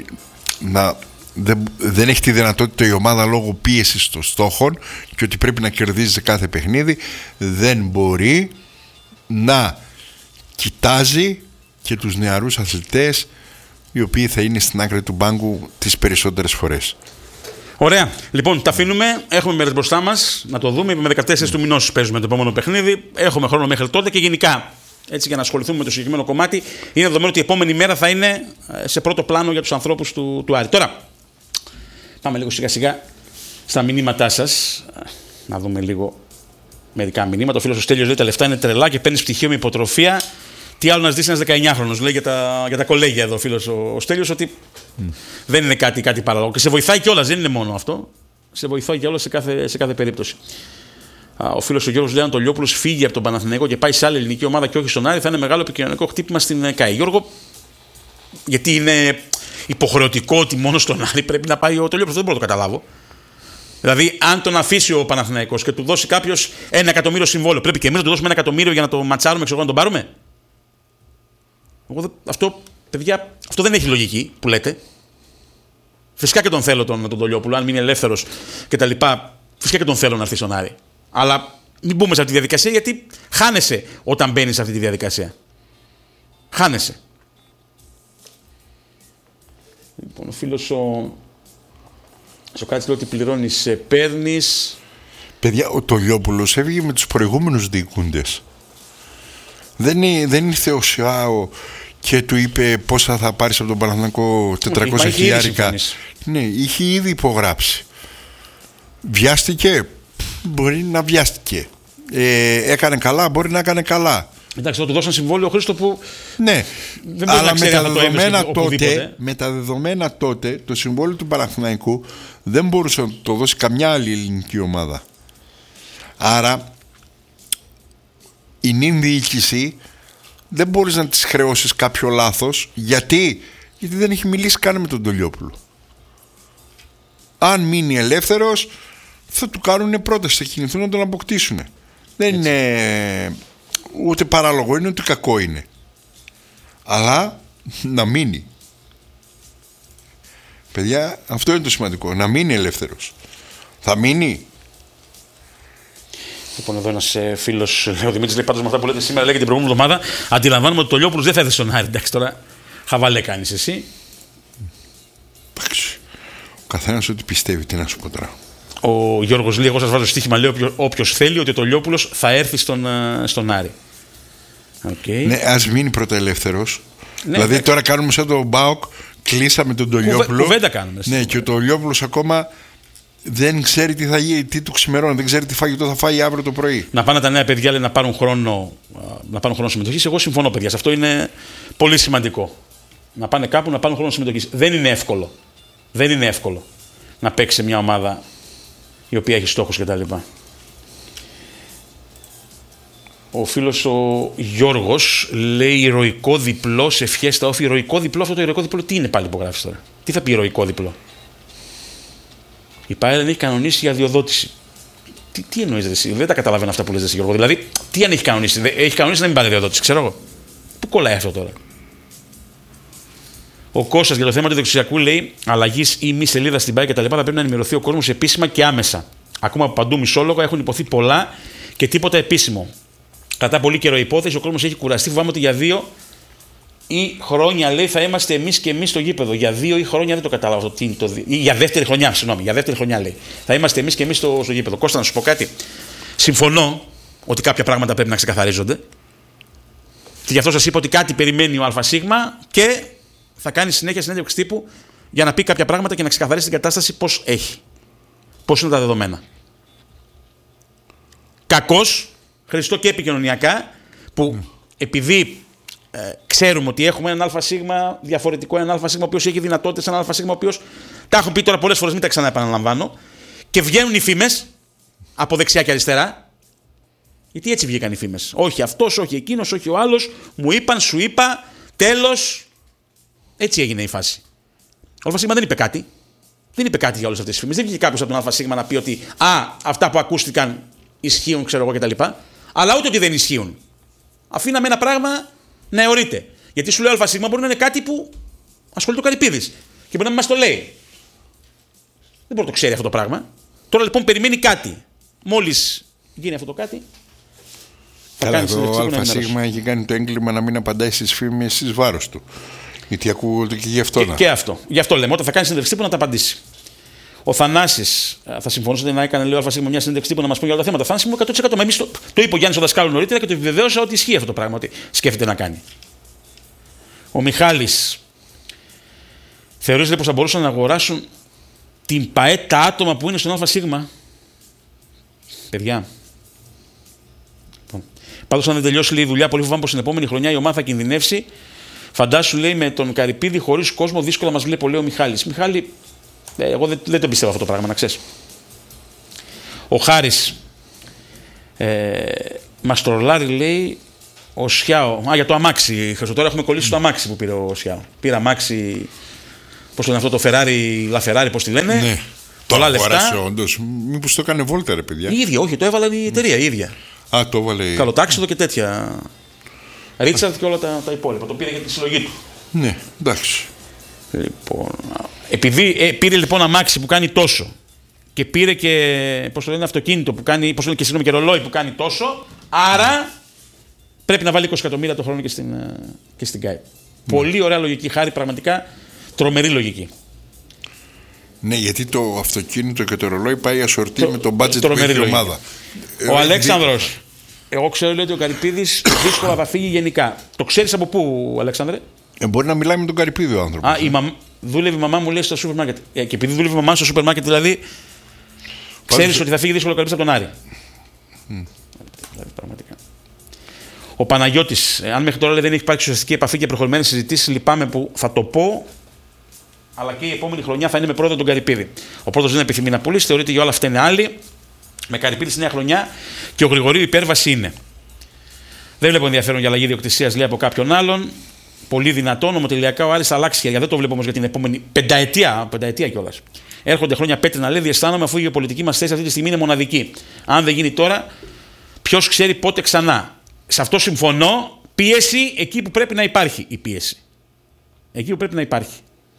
δεν έχει τη δυνατότητα η ομάδα λόγω πίεσης των στόχων και ότι πρέπει να κερδίζει σε κάθε παιχνίδι, δεν μπορεί να κοιτάζει και τους νεαρούς αθλητές οι οποίοι θα είναι στην άκρη του μπάγκου τις περισσότερες φορές. Ωραία. Λοιπόν, τα αφήνουμε. Έχουμε μέρες μπροστά μας να το δούμε. Με 14 του μηνός παίζουμε το επόμενο παιχνίδι. Έχουμε χρόνο μέχρι τότε και γενικά, έτσι, για να ασχοληθούμε με το συγκεκριμένο κομμάτι, είναι δεδομένο ότι η επόμενη μέρα θα είναι σε πρώτο πλάνο για τους ανθρώπους του Άρη. Τώρα, πάμε λίγο σιγά σιγά στα μηνύματά σας. Να δούμε λίγο μερικά μηνύματα. Ο φίλος ο Στέλιος λέει: τα λεφτά είναι τρελά και παίρνει πτυχίο με υποτροφία. Τι άλλο να ζητήσει ένας 19χρονος, λέει για τα κολέγια εδώ ο φίλος ο Στέλιος, ότι δεν είναι κάτι παράλογο. Και σε βοηθάει κιόλας, δεν είναι μόνο αυτό. Σε βοηθάει κιόλας σε κάθε περίπτωση. Ο φίλος ο Γιώργος λέει: αν το Λιόπουλος φύγει από τον Παναθηναϊκό και πάει σε άλλη ελληνική ομάδα και όχι στον Άρη, θα είναι μεγάλο επικοινωνικό χτύπημα στην ΚΑΕ. Γιώργο, γιατί είναι υποχρεωτικό ότι μόνο στον Άρη πρέπει να πάει ο Λιόπουλος? Δεν μπορώ να το καταλάβω. Δηλαδή, αν τον αφήσει ο Παναθηναϊκός και του δώσει κάποιος 1 εκατομμύριο συμβόλαιο, πρέπει και εμείς να του δώσουμε 1 εκατομμύριο για να το ματσάρουμε, ξέρω, να τον πάρουμε? Αυτό, παιδιά, αυτό δεν έχει λογική που λέτε. Φυσικά και τον θέλω τον Λιόπουλο, αν μείνει ελεύθερος κτλ. Φυσικά και τον θέλω να έρθει στον Άρη. Αλλά μην μπούμε σε αυτή τη διαδικασία, γιατί χάνεσαι όταν μπαίνεις σε αυτή τη διαδικασία. Χάνεσαι. Λοιπόν, ο φίλος ο Σοκάτης λέει ότι πληρώνεις, παίρνεις. Παιδιά, ο Τολιόπουλος έβγαινε με τους προηγούμενους διοικούντες. Δεν ήρθε ο ΣΙΑΟ και του είπε πόσα θα πάρεις από τον Παναθηναϊκό, 400 χιλιάρικα. Ναι, είχε ήδη υπογράψει. Βιάστηκε, μπορεί να βιάστηκε. Έκανε καλά, μπορεί να έκανε καλά. Εντάξει, θα του δώσαν συμβόλαιο ο Χρήστο που. Ναι, δεν αλλά με τα δεδομένα τότε το συμβόλαιο του Παναθηναϊκού δεν μπορούσε να το δώσει καμιά άλλη ελληνική ομάδα. Άρα η νυν διοίκηση δεν μπορείς να της χρεώσεις κάποιο λάθος. Γιατί δεν έχει μιλήσει καν με τον Τολιόπουλο. Αν μείνει ελεύθερος, θα του κάνουν πρόταση, θα κινηθούν να τον αποκτήσουν. Δεν είναι ούτε παράλογο είναι ούτε κακό είναι. Αλλά να μείνει. Παιδιά, αυτό είναι το σημαντικό. Να μείνει ελεύθερος. Θα μείνει. Λοιπόν, εδώ ένας φίλος, ο Δημήτρης, λέει: πάντως με αυτά που λέτε σήμερα, λέει και την προηγούμενη εβδομάδα, αντιλαμβάνομαι ότι το Λιόπουλος δεν θα έρθει στον Άρη. Εντάξει, τώρα χαβαλέ κάνεις εσύ. Εντάξει. Ο καθένας ό,τι πιστεύει, τι να σου πω τώρα. Ο Γιώργος λέει: εγώ σας βάζω στοίχημα, λέει όποιος θέλει, ότι το Λιόπουλος θα έρθει στον Άρη. Okay. Ναι, ας μείνει πρώτα ελεύθερος. Ναι, δηλαδή τώρα κάνουμε σαν τον ΜΠΑΟΚ, κλείσαμε τον Τολιόπουλο. Κουβέντα κάνουμε. Ναι, και ο Τολιόπουλος ακόμα δεν ξέρει τι θα γίνει, τι του ξημερώνει, δεν ξέρει τι φαγητό θα φάει αύριο το πρωί. Να πάνε τα νέα παιδιά, λέει, να πάρουν χρόνο συμμετοχής. Εγώ συμφωνώ, παιδιά, σε αυτό είναι πολύ σημαντικό. Να πάνε κάπου να πάρουν χρόνο συμμετοχής. Δεν είναι εύκολο. Δεν είναι εύκολο να παίξει μια ομάδα η οποία έχει στόχους κτλ. Ο φίλος ο Γιώργος λέει: ηρωικό διπλό σε φιέστα όφη. Ηρωικό διπλό, αυτό το ηρωικό διπλό τι είναι πάλι υπογράφεις τώρα? Τι θα πει ηρωικό διπλό? Η ΠΑΕΛ έχει κανονίσει για αδειοδότηση. Τι εννοείς εσύ? Δεν τα καταλαβαίνω αυτά που λες εσύ, Γιώργο. Δηλαδή, τι αν έχει κανονίσει? Έχει κανονίσει να μην πάρει αδειοδότηση, ξέρω εγώ. Πού κολλάει αυτό τώρα? Ο Κώστας για το θέμα του δεξιακού λέει: αλλαγής ή μη σελίδα στην ΠΑΕ κτλ. Θα πρέπει να ενημερωθεί ο κόσμος επίσημα και άμεσα. Ακόμα από παντού μισόλογα έχουν υποθεί πολλά και τίποτα επίσημο. Κατά πολύ καιρό υπόθεση, ο κόσμος έχει κουραστεί. Φοβάμαι ότι για 2 ή χρόνια, λέει, θα είμαστε εμείς και εμείς στο γήπεδο. Για 2 ή χρόνια δεν το κατάλαβα αυτό. Τι είναι το ή για δεύτερη χρονιά, συγγνώμη. Για δεύτερη χρονιά, λέει. Θα είμαστε εμείς και εμείς στο γήπεδο. Κώστα, να σου πω κάτι. Συμφωνώ ότι κάποια πράγματα πρέπει να ξεκαθαρίζονται. Και γι' αυτό σας είπα ότι κάτι περιμένει ο ΑΣ και θα κάνει συνέχεια συνέντευξη τύπου για να πει κάποια πράγματα και να ξεκαθαρίσει την κατάσταση πώς έχει. Πώς είναι τα δεδομένα. Κακώς, Χριστό, και επικοινωνιακά, που επειδή ξέρουμε ότι έχουμε έναν ΑΣ διαφορετικό, έναν ΑΣ ο οποίος έχει δυνατότητες, έναν ΑΣ ο οποίος. Τα έχω πει τώρα πολλές φορές, μην τα ξαναεπαναλαμβάνω. Και βγαίνουν οι φήμες από δεξιά και αριστερά. Γιατί έτσι βγήκαν οι φήμες. Όχι αυτός, όχι εκείνος, όχι ο άλλος. Μου είπαν, σου είπα, τέλος. Έτσι έγινε η φάση. Ο ΑΣ δεν είπε κάτι. Δεν είπε κάτι για όλες αυτές τις φήμες. Δεν βγήκε κάποιος από τον ΑΣ να πει ότι αυτά που ακούστηκαν ισχύουν, ξέρω εγώ κτλ. Αλλά ούτε ότι δεν ισχύουν. Αφήναμε ένα πράγμα να αιωρείται. Γιατί σου λέω ΑΣ μπορεί να είναι κάτι που ασχολείται ο Καρυπίδης και μπορεί να μην μας το λέει. Δεν μπορεί να το ξέρει αυτό το πράγμα. Τώρα λοιπόν περιμένει κάτι. Μόλις γίνει αυτό το κάτι. Καλά, το ΑΣ έχει κάνει το έγκλημα να μην απαντάει στις φήμες εις βάρος του. Γιατί ακούγονται και γι' αυτό. Και αυτό. Γι' αυτό λέμε, όταν θα κάνει συνέντευξη τύπου να τα απαντήσει. Ο Θανάσης θα συμφωνούσε ότι να έκανε, λέει, ο ΑΣ μια συνέντευξη τύπου να μας πει για όλα τα θέματα. Θανάση μου 100%. Εμείς το είπε ο Γιάννης ο δασκάλου νωρίτερα και το επιβεβαίωσα ότι ισχύει αυτό το πράγμα, ότι σκέφτεται να κάνει. Ο Μιχάλης θεωρείς, λέει, πως θα μπορούσαν να αγοράσουν την ΠΑΕ τα άτομα που είναι στον ΑΣ? Παιδιά. Πάντως, αν δεν τελειώσει, λέει, η δουλειά, πολύ φοβάμαι πως την επόμενη χρονιά η ομάδα θα κινδυνεύσει. Φαντάσου, λέει, με τον Καρυπίδη χωρίς κόσμο δύσκολα μας βλέπω, λέει ο Μιχάλης. Μιχάλη, εγώ δεν το πιστεύω αυτό το πράγμα, να ξέρεις. Ο Χάρης Μας τρολάρει, λέει, ο Σιάο. Για το αμάξι. Τώρα έχουμε κολλήσει το αμάξι που πήρε ο Σιάο. Πήρε αμάξι. Πώς το λένε αυτό, το Ferrari, La Ferrari, πώς τη λένε. Ναι. Πολλά λεφτά. Όντως. Μήπως το έκανε βόλτα, ρε παιδιά. Η ίδια, όχι, το έβαλε η εταιρεία η ίδια. Το έβαλε. Καλοτάξιδο και τέτοια. Ρίτσαρντ και όλα τα υπόλοιπα. Το πήρε για τη συλλογή του. Ναι, εντάξει. Λοιπόν, επειδή πήρε λοιπόν αμάξι που κάνει τόσο και πήρε και, πώς το λένε, αυτοκίνητο που κάνει, πώς το λένε, και ρολόι που κάνει τόσο, άρα πρέπει να βάλει 20 εκατομμύρια το χρόνο και στην ΚΑΕ. Πολύ ωραία λογική, Χάρη, πραγματικά τρομερή λογική. Ναι, γιατί το αυτοκίνητο και το ρολόι πάει ασορτή με το budget που έχει η ομάδα. Ο Αλέξανδρος, εγώ ξέρω, λέει, ότι ο Καρυπίδης δύσκολα θα φύγει γενικά. Το ξέρεις από πού, Αλέξανδρε? Μπορεί να μιλάει με τον Καρυπίδη ο άνθρωπος. Δούλευε η μαμά μου, λέει, στο σούπερ μάρκετ. Και επειδή δούλευε η μαμά στο σούπερ μάρκετ, δηλαδή, ξέρεις ότι θα φύγει δύσκολο ο Καρυπίδης από τον Άρη. Δηλαδή, πραγματικά. Ο Παναγιώτης, αν μέχρι τώρα, λέει, δεν έχει υπάρξει ουσιαστική επαφή και προχωρημένες συζητήσεις, λυπάμαι που θα το πω, αλλά και η επόμενη χρονιά θα είναι με πρόεδρο τον Καρυπίδη. Ο πρώτος δεν επιθυμεί να πουλήσει, θεωρείται για όλα αυτά είναι άλλοι. Με Καρυπίδη στη νέα χρονιά και ο Γρηγορίου υπέρβαση είναι. Δεν βλέπω ενδιαφέρον για αλλαγή ιδιοκτησίας, λέει, από κάποιον άλλον. Πολύ δυνατό. Νομοτελειακά ο Άρης θα αλλάξει χέρια. Δεν το βλέπω όμως για την επόμενη πενταετία κιόλας. Έρχονται χρόνια πέτρινα, λέει, διαισθάνομαι, αφού η γεωπολιτική μας θέση αυτή τη στιγμή είναι μοναδική. Αν δεν γίνει τώρα, ποιος ξέρει πότε ξανά. Σε αυτό συμφωνώ. Πίεση εκεί που πρέπει να υπάρχει η πίεση. Εκεί που πρέπει να υπάρχει.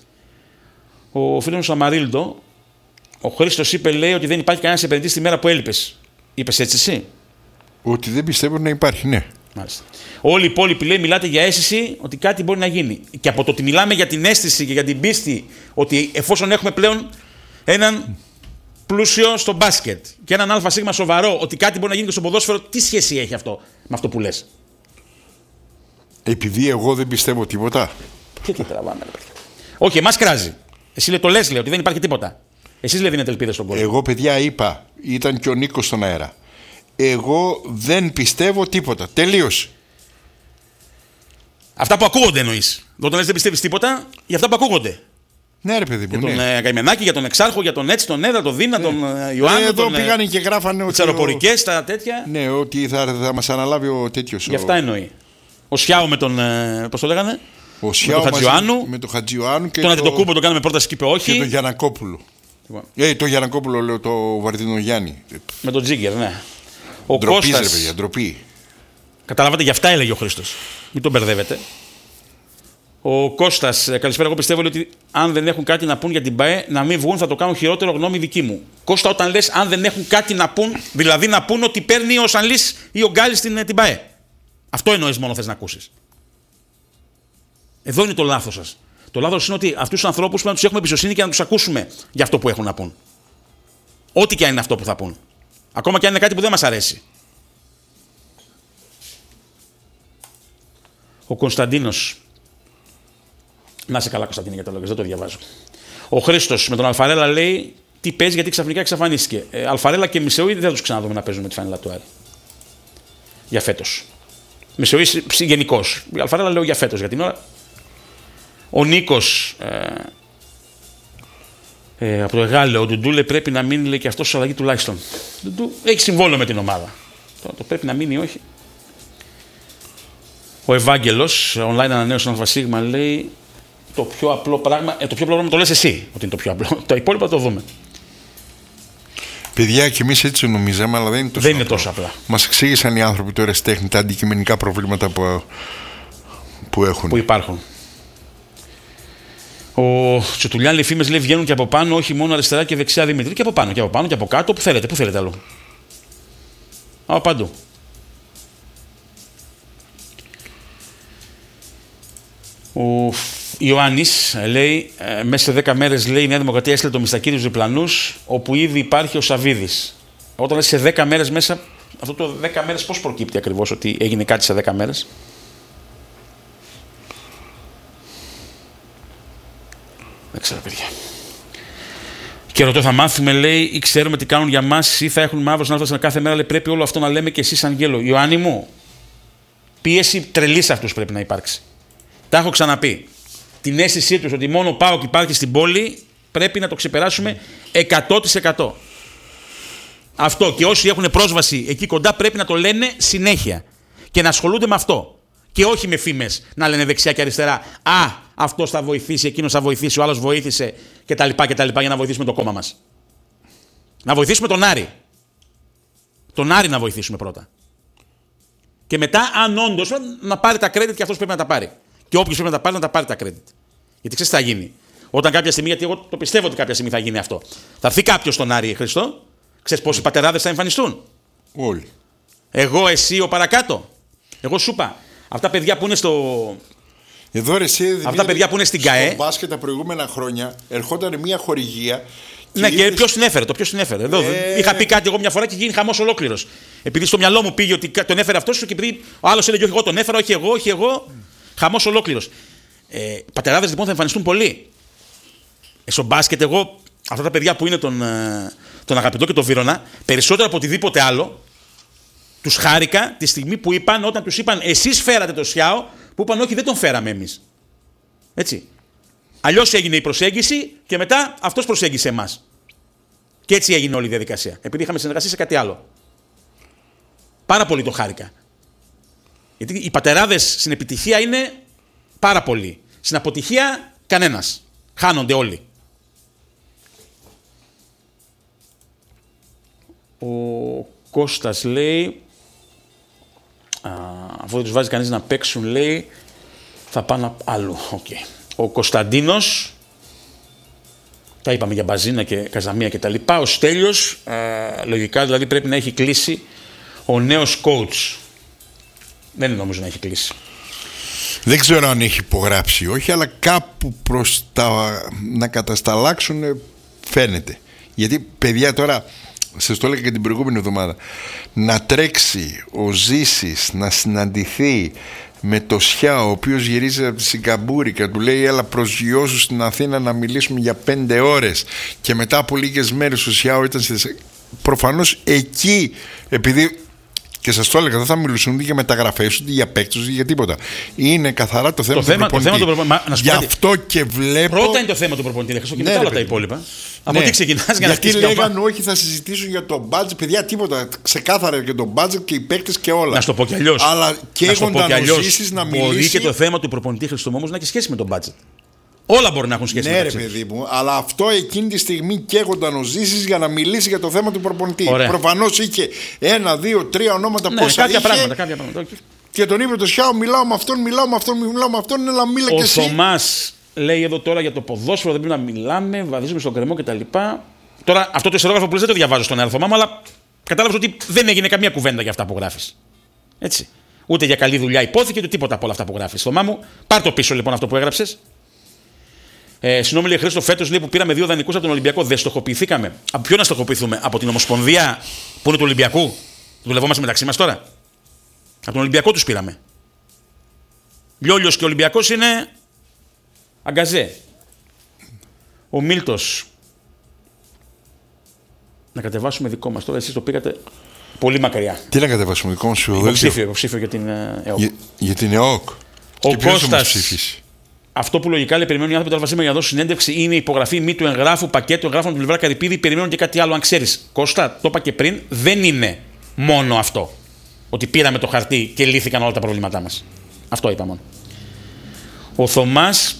Ο φίλος μου Αμαρίλντο, ο Χρήστος είπε, λέει, ότι δεν υπάρχει κανένας επενδυτής τη μέρα που έλειπες. Είπες έτσι εσύ? Ότι δεν πιστεύω να υπάρχει, ναι. Μάλιστα. Όλοι οι υπόλοιποι, λέει, μιλάτε για αίσθηση ότι κάτι μπορεί να γίνει. Και από το ότι μιλάμε για την αίσθηση και για την πίστη ότι εφόσον έχουμε πλέον έναν πλούσιο στο μπάσκετ και έναν ΑΣ σοβαρό, ότι κάτι μπορεί να γίνει και στο ποδόσφαιρο, τι σχέση έχει αυτό με αυτό που λες? Επειδή εγώ δεν πιστεύω τίποτα. Τι τραβάμε, ρε παιδιά. Όχι, εμάς κράζει. Εσύ, λέει, το λες, λέει, ότι δεν υπάρχει τίποτα. Εσείς, λέει, δίνετε ελπίδες στον κόσμο. Εγώ, παιδιά, είπα, ήταν και ο Νίκος στον αέρα. Εγώ δεν πιστεύω τίποτα. Τελείωσε. Αυτά που ακούγονται εννοείς. Όταν λες δεν πιστεύεις τίποτα, για αυτά που ακούγονται. Ναι, ρε παιδί μου. Για τον Καημενάκη, για τον Εξάρχο, για τον Έτσι, τον Έδρα, τον Δίνα, τον Ιωάννη. Εδώ πήγανε και γράφανε ότι. Τις αεροπορικές, τα τέτοια. Ναι, ότι θα μας αναλάβει ο τέτοιος. Γι' αυτά εννοεί. Ο Σιάου με τον. Πώς το λέγανε? Ο Σιάου με τον Χατζιωάννου. Με τον Χατζιωάννου και τον Αντιτοκούμπο τον κάναμε πρόταση και είπε όχι. Και τον Γιαννακόπουλο. Το Γιαννακόπουλο, λέω, το Βαρδινό Γιάννη. Με τον Τζίγκερ, ναι. Ο Κώστας. Ρε παιδιά, ντροπή. Καταλάβατε, γι' αυτά έλεγε ο Χρήστος. Μην τον μπερδεύετε. Ο Κώστας, καλησπέρα. Εγώ πιστεύω ότι αν δεν έχουν κάτι να πούν για την ΠΑΕ, να μην βγουν, θα το κάνουν χειρότερο, γνώμη δική μου. Κώστα, όταν λες αν δεν έχουν κάτι να πούν, δηλαδή να πούν ότι παίρνει ο Σανλής ή ο Γκάλης την ΠΑΕ. Αυτό εννοείς μόνο θες να ακούσεις. Εδώ είναι το λάθος σας. Το λάθος είναι ότι αυτούς τους ανθρώπους πρέπει να τους έχουμε εμπιστοσύνη και να τους ακούσουμε για αυτό που έχουν να πούν. Ό,τι και αν είναι αυτό που θα πούν. Ακόμα και αν είναι κάτι που δεν μας αρέσει. Ο Κωνσταντίνος. Να σε καλά, Κωνσταντίνε, για τα λόγια, δεν το διαβάζω. Ο Χρήστος με τον Αλφαρέλα λέει τι παίζει, γιατί ξαφνικά εξαφανίστηκε. Αλφαρέλα και Μισεούι δεν θα τους ξαναδούμε να παίζουν με τη φανέλα του Άρη. Για φέτος. Μισεούι γενικώς. Αλφαρέλα λέω για φέτος για την ώρα. Ο Νίκος από το Εγάλεο, ο Ντουντούλε πρέπει να μείνει, λέει, και αυτός αλλαγή τουλάχιστον. Έχει συμβόλαιο με την ομάδα. Το πρέπει να μείνει ή όχι. Ο Ευάγγελος, online ανανέωση των ΑΣ, λέει το πιο απλό πράγμα. Το πιο απλό πράγμα το λες εσύ ότι είναι το πιο απλό. Τα υπόλοιπα το δούμε. Παιδιά, και εμείς έτσι νομίζαμε, αλλά δεν είναι τόσο απλά. Μας εξήγησαν οι άνθρωποι του ερασιτέχνη τα αντικειμενικά προβλήματα που έχουν. Που υπάρχουν. Ο Τσοτουλιάν, λέει, φήμες, λέει, βγαίνουν και από πάνω, όχι μόνο αριστερά και δεξιά, Δημήτρη. Και από πάνω και από πάνω και από κάτω. Πού θέλετε αλλού. Από παντού. Ο Ιωάννης λέει, μέσα σε 10 μέρες, λέει, η Νέα Δημοκρατία έστειλε το μιστακίδι στους διπλανούς, όπου ήδη υπάρχει ο Σαββίδης. Όταν λες σε 10 μέρες μέσα, αυτό το 10 μέρες πώς προκύπτει ακριβώς ότι έγινε κάτι σε 10 μέρες? Δεν ξέρω, παιδιά. Και ρωτώ, θα μάθουμε, λέει, ή ξέρουμε τι κάνουν για μας, ή θα έχουν μαύρο να φτάσουν κάθε μέρα, λέει, πρέπει όλο αυτό να λέμε και εσείς Αγγέλο. Ιωάννη μου, πίεση τρελή σε αυτούς πρέπει να υπάρξει. Τα έχω ξαναπεί. Την αίσθησή τους ότι μόνο ΠΑΟΚ υπάρχει στην πόλη πρέπει να το ξεπεράσουμε 100%. Αυτό. Και όσοι έχουν πρόσβαση εκεί κοντά πρέπει να το λένε συνέχεια. Και να ασχολούνται με αυτό. Και όχι με φήμες να λένε δεξιά και αριστερά. Α, αυτός θα βοηθήσει, εκείνος θα βοηθήσει, ο άλλος βοήθησε κτλ. Για να βοηθήσουμε το κόμμα μας. Να βοηθήσουμε τον Άρη. Τον Άρη να βοηθήσουμε πρώτα. Και μετά, αν όντως, να πάρει τα credit και αυτός πρέπει να τα πάρει. Και όποιος πρέπει να τα πάρει τα credit. Γιατί ξέρεις τι θα γίνει. Όταν κάποια στιγμή, γιατί εγώ το πιστεύω ότι κάποια στιγμή θα γίνει αυτό. Θα έρθει κάποιος στον Άρη, Χριστό. Ξέρεις πόσοι πατεράδες θα εμφανιστούν. Όλοι. Εγώ, εσύ, ο παρακάτω. Εγώ σου είπα. Αυτά παιδιά που είναι στο. Εδώ ρε, εσύ, αυτά παιδιά που είναι στην ΚΑΕ. Στο μπάσκετ τα προηγούμενα χρόνια ερχόταν μια χορηγία. Ναι, και ποιος την έφερε, ποιος την έφερε. Εδώ, είχα πει κάτι εγώ μια φορά και γίνει χαμός ολόκληρος. Επειδή στο μυαλό μου πήγε ότι τον έφερε αυτός και επειδή ο άλλος έλεγε όχι εγώ τον έφερα, όχι εγώ. Χαμός ολόκληρος. Πατεράδες λοιπόν θα εμφανιστούν πολλοί. Στο μπάσκετ εγώ, αυτά τα παιδιά που είναι τον Αγαπητό και τον Βύρωνα, περισσότερο από οτιδήποτε άλλο, τους χάρηκα τη στιγμή που είπαν, όταν τους είπαν εσείς φέρατε το Σιάο, που είπαν όχι δεν τον φέραμε εμείς. Έτσι. Αλλιώς έγινε η προσέγγιση και μετά αυτός προσέγγισε εμάς. Και έτσι έγινε όλη η διαδικασία. Επειδή είχαμε συνεργαστεί σε κάτι άλλο. Πάρα πολύ το χάρηκα. Γιατί οι πατεράδες στην επιτυχία είναι πάρα πολλοί. Στην αποτυχία κανένας. Χάνονται όλοι. Ο Κώστας λέει, αφού δεν τους βάζει κανείς να παίξουν, λέει, θα πάνε αλλού. Okay. Ο Κωνσταντίνος, τα είπαμε για Μπαζίνα και Καζαμία και τα λοιπά. Ο Στέλιος, λογικά δηλαδή πρέπει να έχει κλείσει ο νέος coach. Δεν νομίζω να έχει κλείσει. Δεν ξέρω αν έχει υπογράψει όχι, αλλά κάπου προς τα να κατασταλάξουν φαίνεται. Γιατί παιδιά τώρα, σας το έλεγα και την προηγούμενη εβδομάδα, να τρέξει ο Ζήσης να συναντηθεί με το Σιά, ο οποίος γυρίζει από τη Σιγκαπούρη και του λέει έλα προσγειώσου στην Αθήνα να μιλήσουμε για 5 ώρες και μετά από λίγες μέρες ο Σιάο ήταν προφανώς εκεί, επειδή και σας το έλεγα δεν θα μιλούσαν ούτε για μεταγραφές ούτε για παίκτες ούτε για τίποτα, είναι καθαρά το θέμα του προπονητή. Γι' αυτό και βλέπω πρώτα είναι το θέμα του προπονητή και μετά όλα τα υπόλοιπα. Από τι ξεκινάς για να γιατί λέγανε όχι θα συζητήσουν για το budget, παιδιά τίποτα, ξεκάθαρα για το budget και οι παίκτες και όλα. Να σου το πω κι αλλιώς. Αλλά καίγονταν ο Ζήσης να μιλήσει. Μπορεί και το θέμα του προπονητή Χριστό όμως να έχει σχέση με το budget. Όλα μπορεί να έχουν σχέση με το budget. Ναι ρε παιδί μου, αλλά αυτό εκείνη τη στιγμή καίγονταν ο Ζήσης για να μιλήσει για το θέμα του προπονητή. Προφανώς είχε 1, 2, 3 ονόματα πόσα κάποια είχε. Πράγματα. Και τον είπε το Σιάο, μιλάω με αυτόν, αλλά μίλα και εσύ. Ο Θωμάς λέει εδώ τώρα για το ποδόσφαιρο δεν πρέπει να μιλάμε, βαδίζουμε στον κρεμό κτλ. Τώρα αυτό το ιστερόγραφο που λες δεν το διαβάζω στον αέρα Θωμά μου, αλλά κατάλαβες ότι δεν έγινε καμία κουβέντα για αυτά που γράφεις. Έτσι. Ούτε για καλή δουλειά υπόθηκε, ούτε τίποτα από όλα αυτά που γράφεις. Θωμά μου, πάρ' το πίσω λοιπόν αυτό που έγραψες. Συνόμιλε Χρήστο, φέτος λέει που πήραμε 2 δανεικούς από τον Ολυμπιακό. Δεν στοχοποιηθήκαμε. Από ποιον να στοχοποιηθούμε, από την Ομοσπονδία που είναι του Ολυμπιακού. Δουλευόμαστε μεταξύ μας τώρα. Από τον Ολυμπιακό τους πήραμε. Λιόλιος και Ολυμπιακός είναι αγκαζέ. Ο Μίλτος. Να κατεβάσουμε δικό μας τώρα. Εσείς το πήγατε πολύ μακριά. Τι να κατεβάσουμε δικό μας? Υποψήφιο για την ΕΟΚ. Για την ΕΟΚ. Ο Κώστας. Αυτό που λογικά λέει, περιμένουν οι άνθρωποι του ΑΒ για να δώσουν συνέντευξη είναι η υπογραφή μη του εγγράφου, πακέτου εγγράφων από την πλευρά Καρυπίδη. Περιμένουν και κάτι άλλο. Αν ξέρεις, Κώστα, το είπα και πριν, δεν είναι μόνο αυτό. Ότι πήραμε το χαρτί και λύθηκαν όλα τα προβλήματά μας. Αυτό είπα μόνο. Ο Θωμάς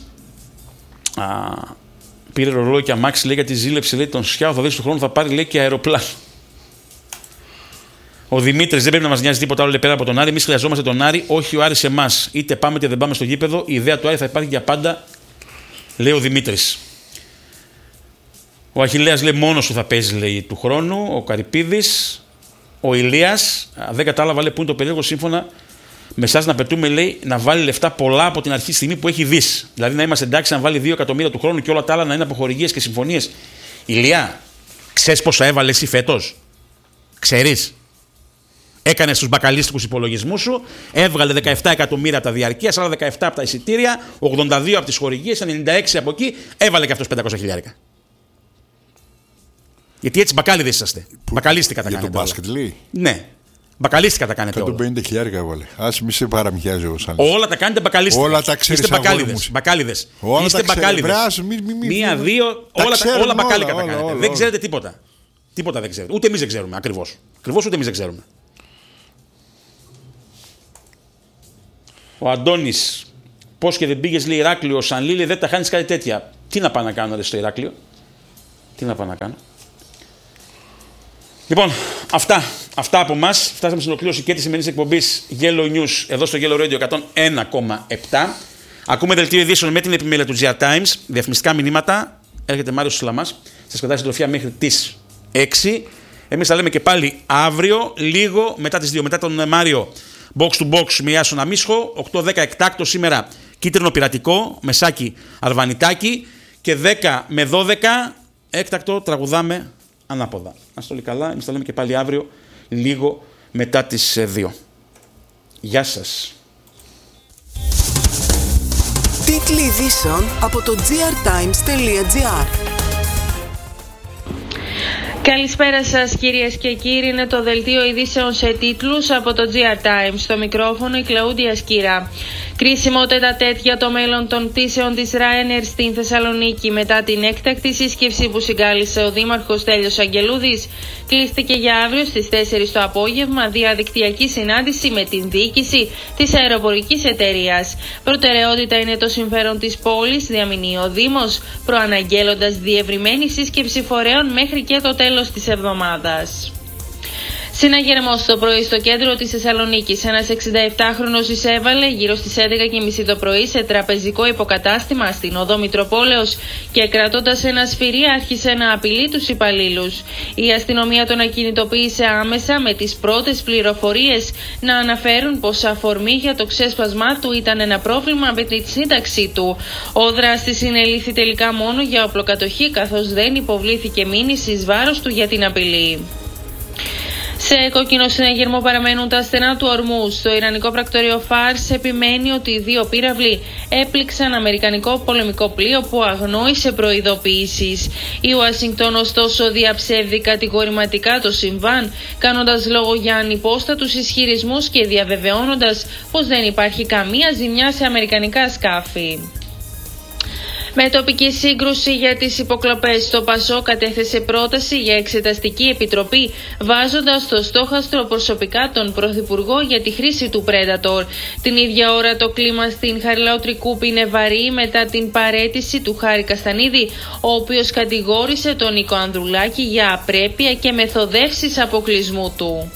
πήρε ρολόι και αμάξι, λέει, για τη ζήλεψη, λέει, τον Σιάο, θα δεις του χρόνου, θα πάρει, λέει, και αεροπλάνο. Ο Δημήτρης, δεν πρέπει να μας νοιάζει τίποτα άλλο, λέει, πέρα από τον Άρη. Εμείς χρειαζόμαστε τον Άρη, όχι ο Άρης εμάς. Είτε πάμε είτε δεν πάμε στο γήπεδο, η ιδέα του Άρη θα υπάρχει για πάντα, λέει ο Δημήτρης. Ο Αχιλλέας λέει μόνος του θα παίζει, λέει, του χρόνου. Ο Καρυπίδης. Ο Ηλίας, δεν κατάλαβα, λέει, που είναι το περίεργο σύμφωνα με εσάς να πετούμε, λέει, να βάλει λεφτά πολλά από την αρχή στιγμή που έχει δεις. Δηλαδή να είμαστε εντάξει να βάλει 2 εκατομμύρια του χρόνου και όλα τα άλλα να είναι από χορηγίες και συμφωνίες. Ηλία, ξέρεις πόσα έβαλε εσύ φέτος? Ξέρεις? Έκανε τους μπακαλίστικους υπολογισμούς σου, έβγαλε 17 εκατομμύρια από τα διαρκείας, άλλα 17 από τα εισιτήρια, 82 από τις χορηγίες, 96 από εκεί, έβαλε και αυτός 500 χιλιάρικα. Γιατί έτσι μπακάλιδες είσαστε. Μπακαλίστικα τα κάνετε. Για το μπάσκετ λέει. Ναι. Μπακαλίστικα τα κάνετε όλα. 150 χιλιάρικα έβαλε. Ας μη σε παραμοιάζει ο Σάνης. Όλα τα κάνετε μπακαλίστικα. Όλα τα ξέρεις. Είστε μπακάλιδες. Είστε μπακάλιδες. 1, 2, όλα μπακάλικα τα κάνετε. Δεν ξέρετε τίποτα. Τίποτα δεν ξέρετε. Ούτε εμείς δεν ξέρουμε ακριβώς. Ακριβώς ούτε εμείς δεν ξέρουμε. Ο Αντώνης, πώς και δεν πήγες, λέει, Ηράκλειο, σαν Λίλη, δεν τα χάνεις κάτι τέτοια. Τι να πάω να κάνω, ρε, στο Ηράκλειο. Τι να πάω να κάνω. Λοιπόν, αυτά από εμάς. Φτάσαμε στην ολοκλήρωση και της σημερινής εκπομπής Yellow News εδώ στο Yellow Radio 101,7. Ακούμε δελτίο ειδήσεων με την επιμέλεια του GR Times. Διαφημιστικά μηνύματα. Έρχεται Μάριος Σλαμάς. Σας κρατάει συντροφιά μέχρι τις 6. Εμείς θα λέμε και πάλι αύριο, λίγο μετά τις 2. Μετά τον Μάριο, box to box με Ιάσονα Μίσχο. 8-10 εκτάκτο σήμερα κίτρινο πειρατικό, Μεσάκι Αρβανιτάκι. Και 10 με 12 έκτακτο τραγουδάμε ανάποδα. Να είστε όλοι καλά. Εμείς θα λέμε και πάλι αύριο, λίγο μετά τις 2. Γεια σας. Τίτλοι ειδήσεων από το grtimes.gr. Καλησπέρα σας κυρίες και κύριοι, είναι το δελτίο ειδήσεων σε τίτλους από το GR Times. Στο μικρόφωνο η Κλαούντια Σκύρα. Κρίσιμο τέτα-τέτ για το μέλλον των πτήσεων της Ryanair στην Θεσσαλονίκη μετά την έκτακτη σύσκεψη που συγκάλεσε ο Δήμαρχος Στέλιος Αγγελούδης. Κλείστηκε για αύριο στις 4 το απόγευμα διαδικτυακή συνάντηση με την διοίκηση της αεροπορικής εταιρείας. Προτεραιότητα είναι το συμφέρον της πόλης, διαμηνεί ο Δήμος, προαναγγέλλοντας διευρυμένη σύσκεψη φορέων μέχρι και το τέλος της εβδομάδας. Συναγερμός το πρωί στο κέντρο της Θεσσαλονίκης. Ένας 67χρονος εισέβαλε γύρω στις 11.30 το πρωί σε τραπεζικό υποκατάστημα στην οδό Μητροπόλεως και κρατώντας ένα σφυρί άρχισε να απειλεί τους υπαλλήλους. Η αστυνομία τον ακινητοποίησε άμεσα με τις πρώτες πληροφορίες να αναφέρουν πως αφορμή για το ξέσπασμά του ήταν ένα πρόβλημα με τη σύνταξή του. Ο δράστης συνελήφθη τελικά μόνο για οπλοκατοχή, καθώς δεν υποβλήθηκε μήνυση εις βάρος του για την απειλή. Σε κόκκινο συναγερμό παραμένουν τα στενά του Ορμούζ. Το ιρανικό πρακτορείο Φάρς επιμένει ότι οι δύο πύραυλοι έπληξαν αμερικανικό πολεμικό πλοίο που αγνόησε προειδοποιήσεις. Η Ουάσιγκτον ωστόσο διαψεύδει κατηγορηματικά το συμβάν, κάνοντας λόγο για ανυπόστατους ισχυρισμούς και διαβεβαιώνοντας πως δεν υπάρχει καμία ζημιά σε αμερικανικά σκάφη. Με τοπική σύγκρουση για τις υποκλοπές, το ΠΑΣΟ κατέθεσε πρόταση για εξεταστική επιτροπή, βάζοντας στο στόχαστρο προσωπικά τον Πρωθυπουργό για τη χρήση του Predator. Την ίδια ώρα το κλίμα στην Χαριλάου Τρικούπη είναι βαρύ μετά την παραίτηση του Χάρη Καστανίδη, ο οποίος κατηγόρησε τον Νίκο Ανδρουλάκη για απρέπεια και μεθοδεύσεις αποκλεισμού του.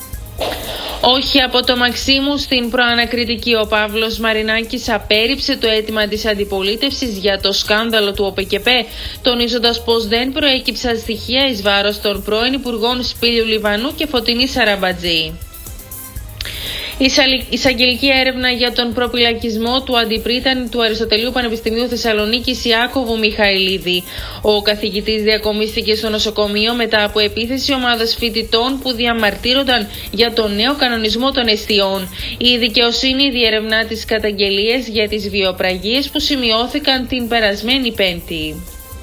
Όχι από το Μαξίμου στην προανακριτική, ο Παύλος Μαρινάκης απέρριψε το αίτημα της αντιπολίτευσης για το σκάνδαλο του ΟΠΕΚΕΠΕ, τονίζοντας πως δεν προέκυψαν στοιχεία εις βάρος των πρώην Υπουργών Σπύριου Λιβανού και Φωτεινή Σαραμπατζή. Η εισαγγελική έρευνα για τον προπυλακισμό του αντιπρίτανη του Αριστοτελείου Πανεπιστημίου Θεσσαλονίκης Ιάκωβου Μιχαηλίδη. Ο καθηγητής διακομίστηκε στο νοσοκομείο μετά από επίθεση ομάδας φοιτητών που διαμαρτύρονταν για τον νέο κανονισμό των εστιών. Η δικαιοσύνη διερευνά τις καταγγελίες για τις βιοπραγίες που σημειώθηκαν την περασμένη Πέμπτη.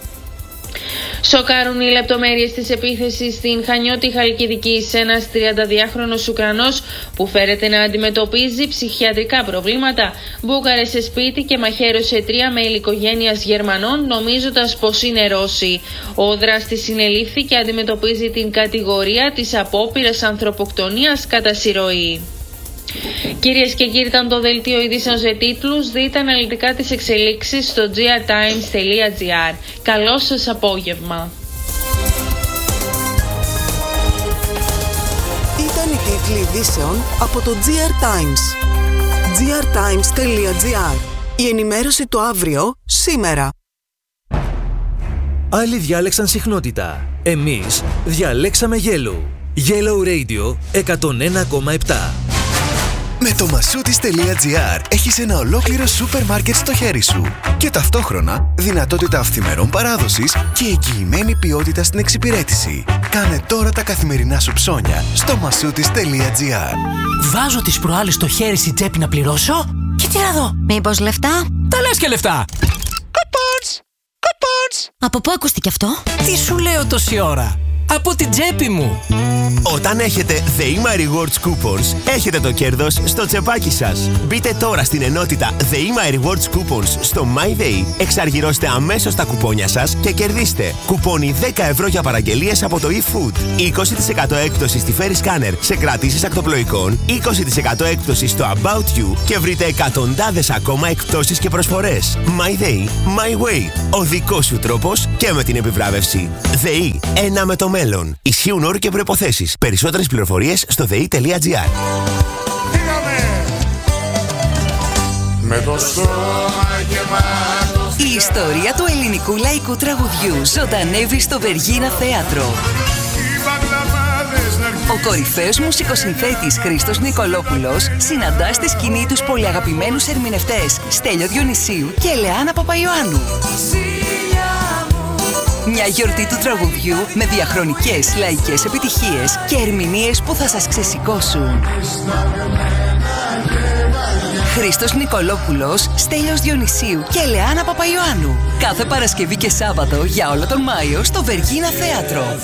Σοκάρουν οι λεπτομέρειες της επίθεσης στην Χανιώτη Χαλκιδική. Ένας 32χρονος Ουκρανός που φέρεται να αντιμετωπίζει ψυχιατρικά προβλήματα μπούκαρε σε σπίτι και μαχαίρωσε 3 μέλη οικογένειας Γερμανών, νομίζοντας πως είναι Ρώσοι. Ο δράστης συνελήφθη και αντιμετωπίζει την κατηγορία της απόπειρας ανθρωποκτονίας κατά συρροή. Κυρίες και κύριοι, ήταν το δελτίο ειδήσεων σε τίτλους. Δείτε αναλυτικά τις εξελίξεις στο grtimes.gr. Καλό σας απόγευμα. Ήταν οι τίτλοι ειδήσεων από το GR Times. grtimes.gr. Η ενημέρωση το αύριο, σήμερα. Άλλοι διάλεξαν συχνότητα. Εμείς διαλέξαμε Yellow. Yellow Radio 101,7. Με το Masoutis.gr έχεις ένα ολόκληρο σούπερ μάρκετ στο χέρι σου και ταυτόχρονα δυνατότητα αυθημερών παράδοσης και εγγυημένη ποιότητα στην εξυπηρέτηση. Κάνε τώρα τα καθημερινά σου ψώνια στο Masoutis.gr. Βάζω τις προάλλες στο χέρι στην τσέπη να πληρώσω και τι να δω. Μήπως λεφτά? Τα λες και λεφτά. Από πού ακούστηκε αυτό? Τι σου λέω τόση ώρα. Από την τσέπη μου. Όταν έχετε The My Rewards Coupons, έχετε το κέρδος στο τσεπάκι σας. Μπείτε τώρα στην ενότητα The My Rewards Coupons στο MyDay, εξαργυρώστε αμέσως τα κουπόνια σας και κερδίστε κουπόνι 10 ευρώ για παραγγελίες από το eFood, 20% έκπτωση στη Ferry Scanner σε κρατήσεις ακτοπλοϊκών, 20% έκπτωση στο About You και βρείτε εκατοντάδες ακόμα εκπτώσεις και προσφορές. MyDay, My Way. Ο δικός σου τρόπος και με την επιβράβευση. ΔΕΗ, ένα με το μέλλον. Ισχύουν όροι και προϋποθέσεις. Περισσότερες πληροφορίες στο dei.gr. Η ιστορία του ελληνικού λαϊκού τραγουδιού ζωντανεύει στο Βεργίνα Θέατρο. Ο κορυφαίος μουσικοσυνθέτης Χρήστος Νικολόπουλος συναντά στη σκηνή τους πολυαγαπημένους ερμηνευτές Στέλιο Διονυσίου και Ελεάνα Παπαϊωάννου. Μια γιορτή του τραγουδιού με διαχρονικές λαϊκές επιτυχίες και ερμηνείες που θα σας ξεσηκώσουν. Χρήστος Νικολόπουλος, Στέλιος Διονυσίου και Ελεάνα Παπαϊωάννου. Κάθε Παρασκευή και Σάββατο για όλο τον Μάιο στο Βεργίνα Θέατρο.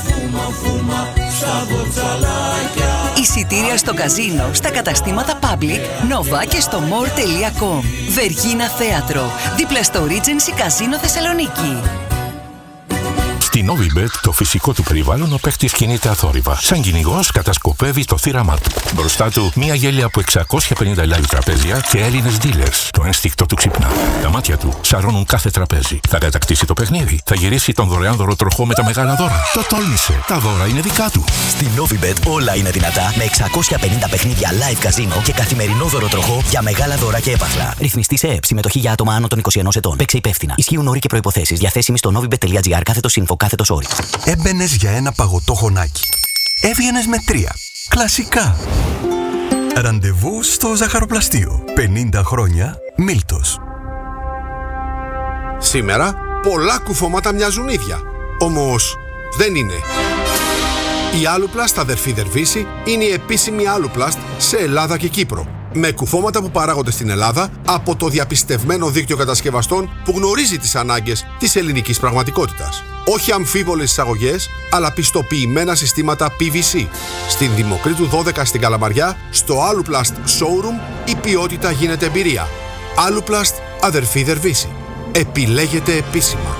Εισιτήρια στο καζίνο, στα καταστήματα Public, Nova και στο more.com. Βεργίνα Θέατρο, δίπλα στο Regency Καζίνο Θεσσαλονίκη. Στη Novibet, το φυσικό του περιβάλλον, ο παίκτης κινείται αθόρυβα. Σαν κυνηγός κατασκοπεύει το θύραμά του. Μπροστά του, μια γέλια από 650 live τραπέζια και Έλληνες dealers. Το ένστικτο του ξυπνά. Τα μάτια του σαρώνουν κάθε τραπέζι. Θα κατακτήσει το παιχνίδι. Θα γυρίσει τον δωρεάν δωροτροχό με τα μεγάλα δώρα. Το τόλμησε. Τα δώρα είναι δικά του. Στη Novibet όλα είναι δυνατά με 650 παιχνίδια live καζίνο και καθημερινό δωροτροχό για μεγάλα δώρα και έπαθλα. Ρυθμιστή σε ΕΕΠ. Συμμετοχή για άτομα άνω των 21 ετών. Παίξε υπεύθυνα. Ισχύουν όροι και προϋποθέσεις. Διαθέσιμοι στο novibet.gr /info. Έμπαινες για ένα παγωτό χωνάκι. Έβγαινες με 3. Κλασικά. Ραντεβού στο ζαχαροπλαστείο. 50 χρόνια Μίλτος. Σήμερα πολλά κουφώματα μοιάζουν ίδια. Όμως δεν είναι. Η Aluplast αδερφή Δερβίση είναι η επίσημη Aluplast σε Ελλάδα και Κύπρο. Με κουφώματα που παράγονται στην Ελλάδα από το διαπιστευμένο δίκτυο κατασκευαστών που γνωρίζει τις ανάγκες της ελληνικής πραγματικότητας. Όχι αμφίβολες εισαγωγές, αλλά πιστοποιημένα συστήματα PVC. Στην Δημοκρίτου 12 στην Καλαμαριά, στο Aluplast Showroom, η ποιότητα γίνεται εμπειρία. Aluplast αδερφή Δερβίση. Επιλέγεται επίσημα.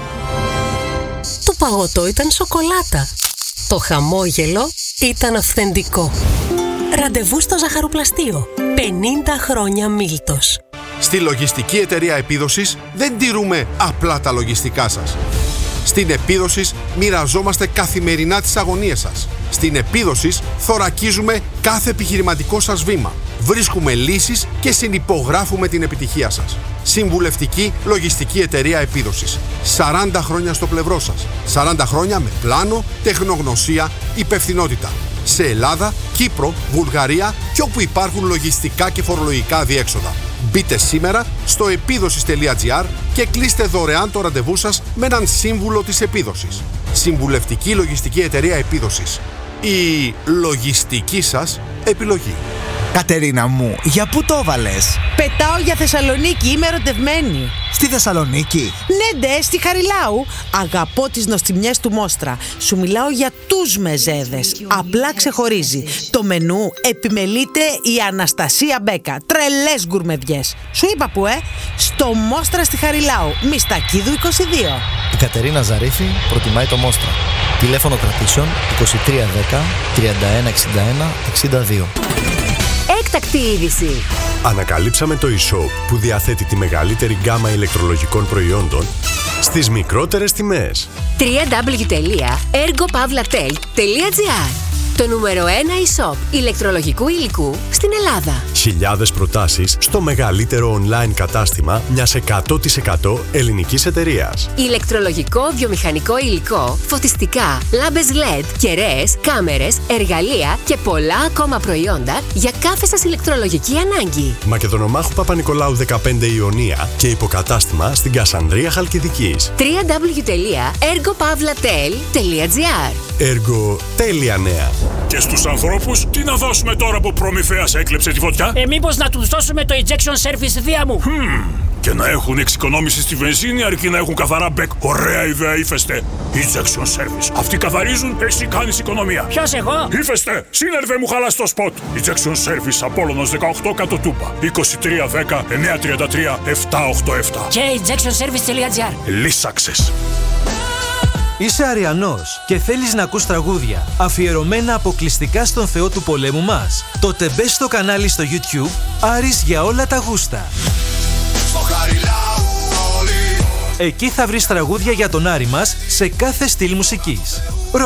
Το παγωτό ήταν σοκολάτα. Το χαμόγελο ήταν αυθεντικό. Ραντεβού στο ζαχαροπλαστείο. 50 χρόνια Μίλτος. Στη λογιστική εταιρεία Επίδοσης δεν τηρούμε απλά τα λογιστικά σας. Στην Επίδοσης μοιραζόμαστε καθημερινά τις αγωνίες σας. Στην Επίδοσης θωρακίζουμε κάθε επιχειρηματικό σας βήμα. Βρίσκουμε λύσεις και συνυπογράφουμε την επιτυχία σας. Συμβουλευτική λογιστική εταιρεία Επίδοσης. 40 χρόνια στο πλευρό σας. 40 χρόνια με πλάνο, τεχνογνωσία, υπευθυνότητα. Σε Ελλάδα, Κύπρο, Βουλγαρία και όπου υπάρχουν λογιστικά και φορολογικά διέξοδα. Μπείτε σήμερα στο επίδοσης.gr και κλείστε δωρεάν το ραντεβού σας με έναν σύμβουλο της Επίδοσης. Συμβουλευτική λογιστική εταιρεία Επίδοσης. Η λογιστική σας επιλογή. Κατερίνα μου, για πού το έβαλες? Πετάω για Θεσσαλονίκη, είμαι ερωτευμένη. Στη Θεσσαλονίκη? Ναι, ντε, στη Χαριλάου. Αγαπώ τις νοστιμιές του Μόστρα. Σου μιλάω για τους μεζέδες. Απλά ξεχωρίζει. Το μενού επιμελείται η Αναστασία Μπέκα. Τρελές γκουρμεδιές. Σου είπα που, στο Μόστρα στη Χαριλάου. Μιστακίδου 22. Η Κατερίνα Ζαρίφη προτιμάει το Μόστρα. Τηλέφωνο κρατήσεων 2310 3161 62. Έκτακτη είδηση. Ανακαλύψαμε το e-shop που διαθέτει τη μεγαλύτερη γκάμα ηλεκτρολογικών προϊόντων στις μικρότερες τιμές. www.ergopavlatel.gr. Το νούμερο 1 e-shop ηλεκτρολογικού υλικού στην Ελλάδα. Χιλιάδες προτάσεις στο μεγαλύτερο online κατάστημα μιας 100% ελληνικής εταιρείας. Ηλεκτρολογικό, βιομηχανικό υλικό, φωτιστικά, λάμπες LED, κεραίες, κάμερες, εργαλεία και πολλά ακόμα προϊόντα για κάθε σας ηλεκτρολογική ανάγκη. Μακεδονομάχου Παπα-Νικολάου 15 Ιωνία και υποκατάστημα στην Κασανδρία Χαλκιδικής. www.ergopavlatel.gr. Έργο τέλεια νέα. Και στους ανθρώπους τι να δώσουμε τώρα που προμηθέας έκλεψε τη φωτιά? Μήπως να τους δώσουμε το injection service δία μου? Και να έχουν εξοικονόμηση στη βενζίνη αρκεί να έχουν καθαρά μπεκ. Ωραία ιδέα, Ύφεστε. Injection Service. Αυτοί καθαρίζουν, εσύ κάνεις οικονομία. Ποιος εγώ? Ύφεστε, σύνερβε μου χαλάς το σποτ. Injection Service, Απόλλωνος 18 κάτω Τούπα. 2310 933 787. Και injectionservice.gr. Λύσαξες. Είσαι Αριανός και θέλεις να ακούς τραγούδια αφιερωμένα αποκλειστικά στον Θεό του πολέμου μας? Τότε μπες στο κανάλι στο YouTube Άρης για όλα τα γούστα. Εκεί θα βρεις τραγούδια για τον Άρη μας σε κάθε στυλ μουσικής.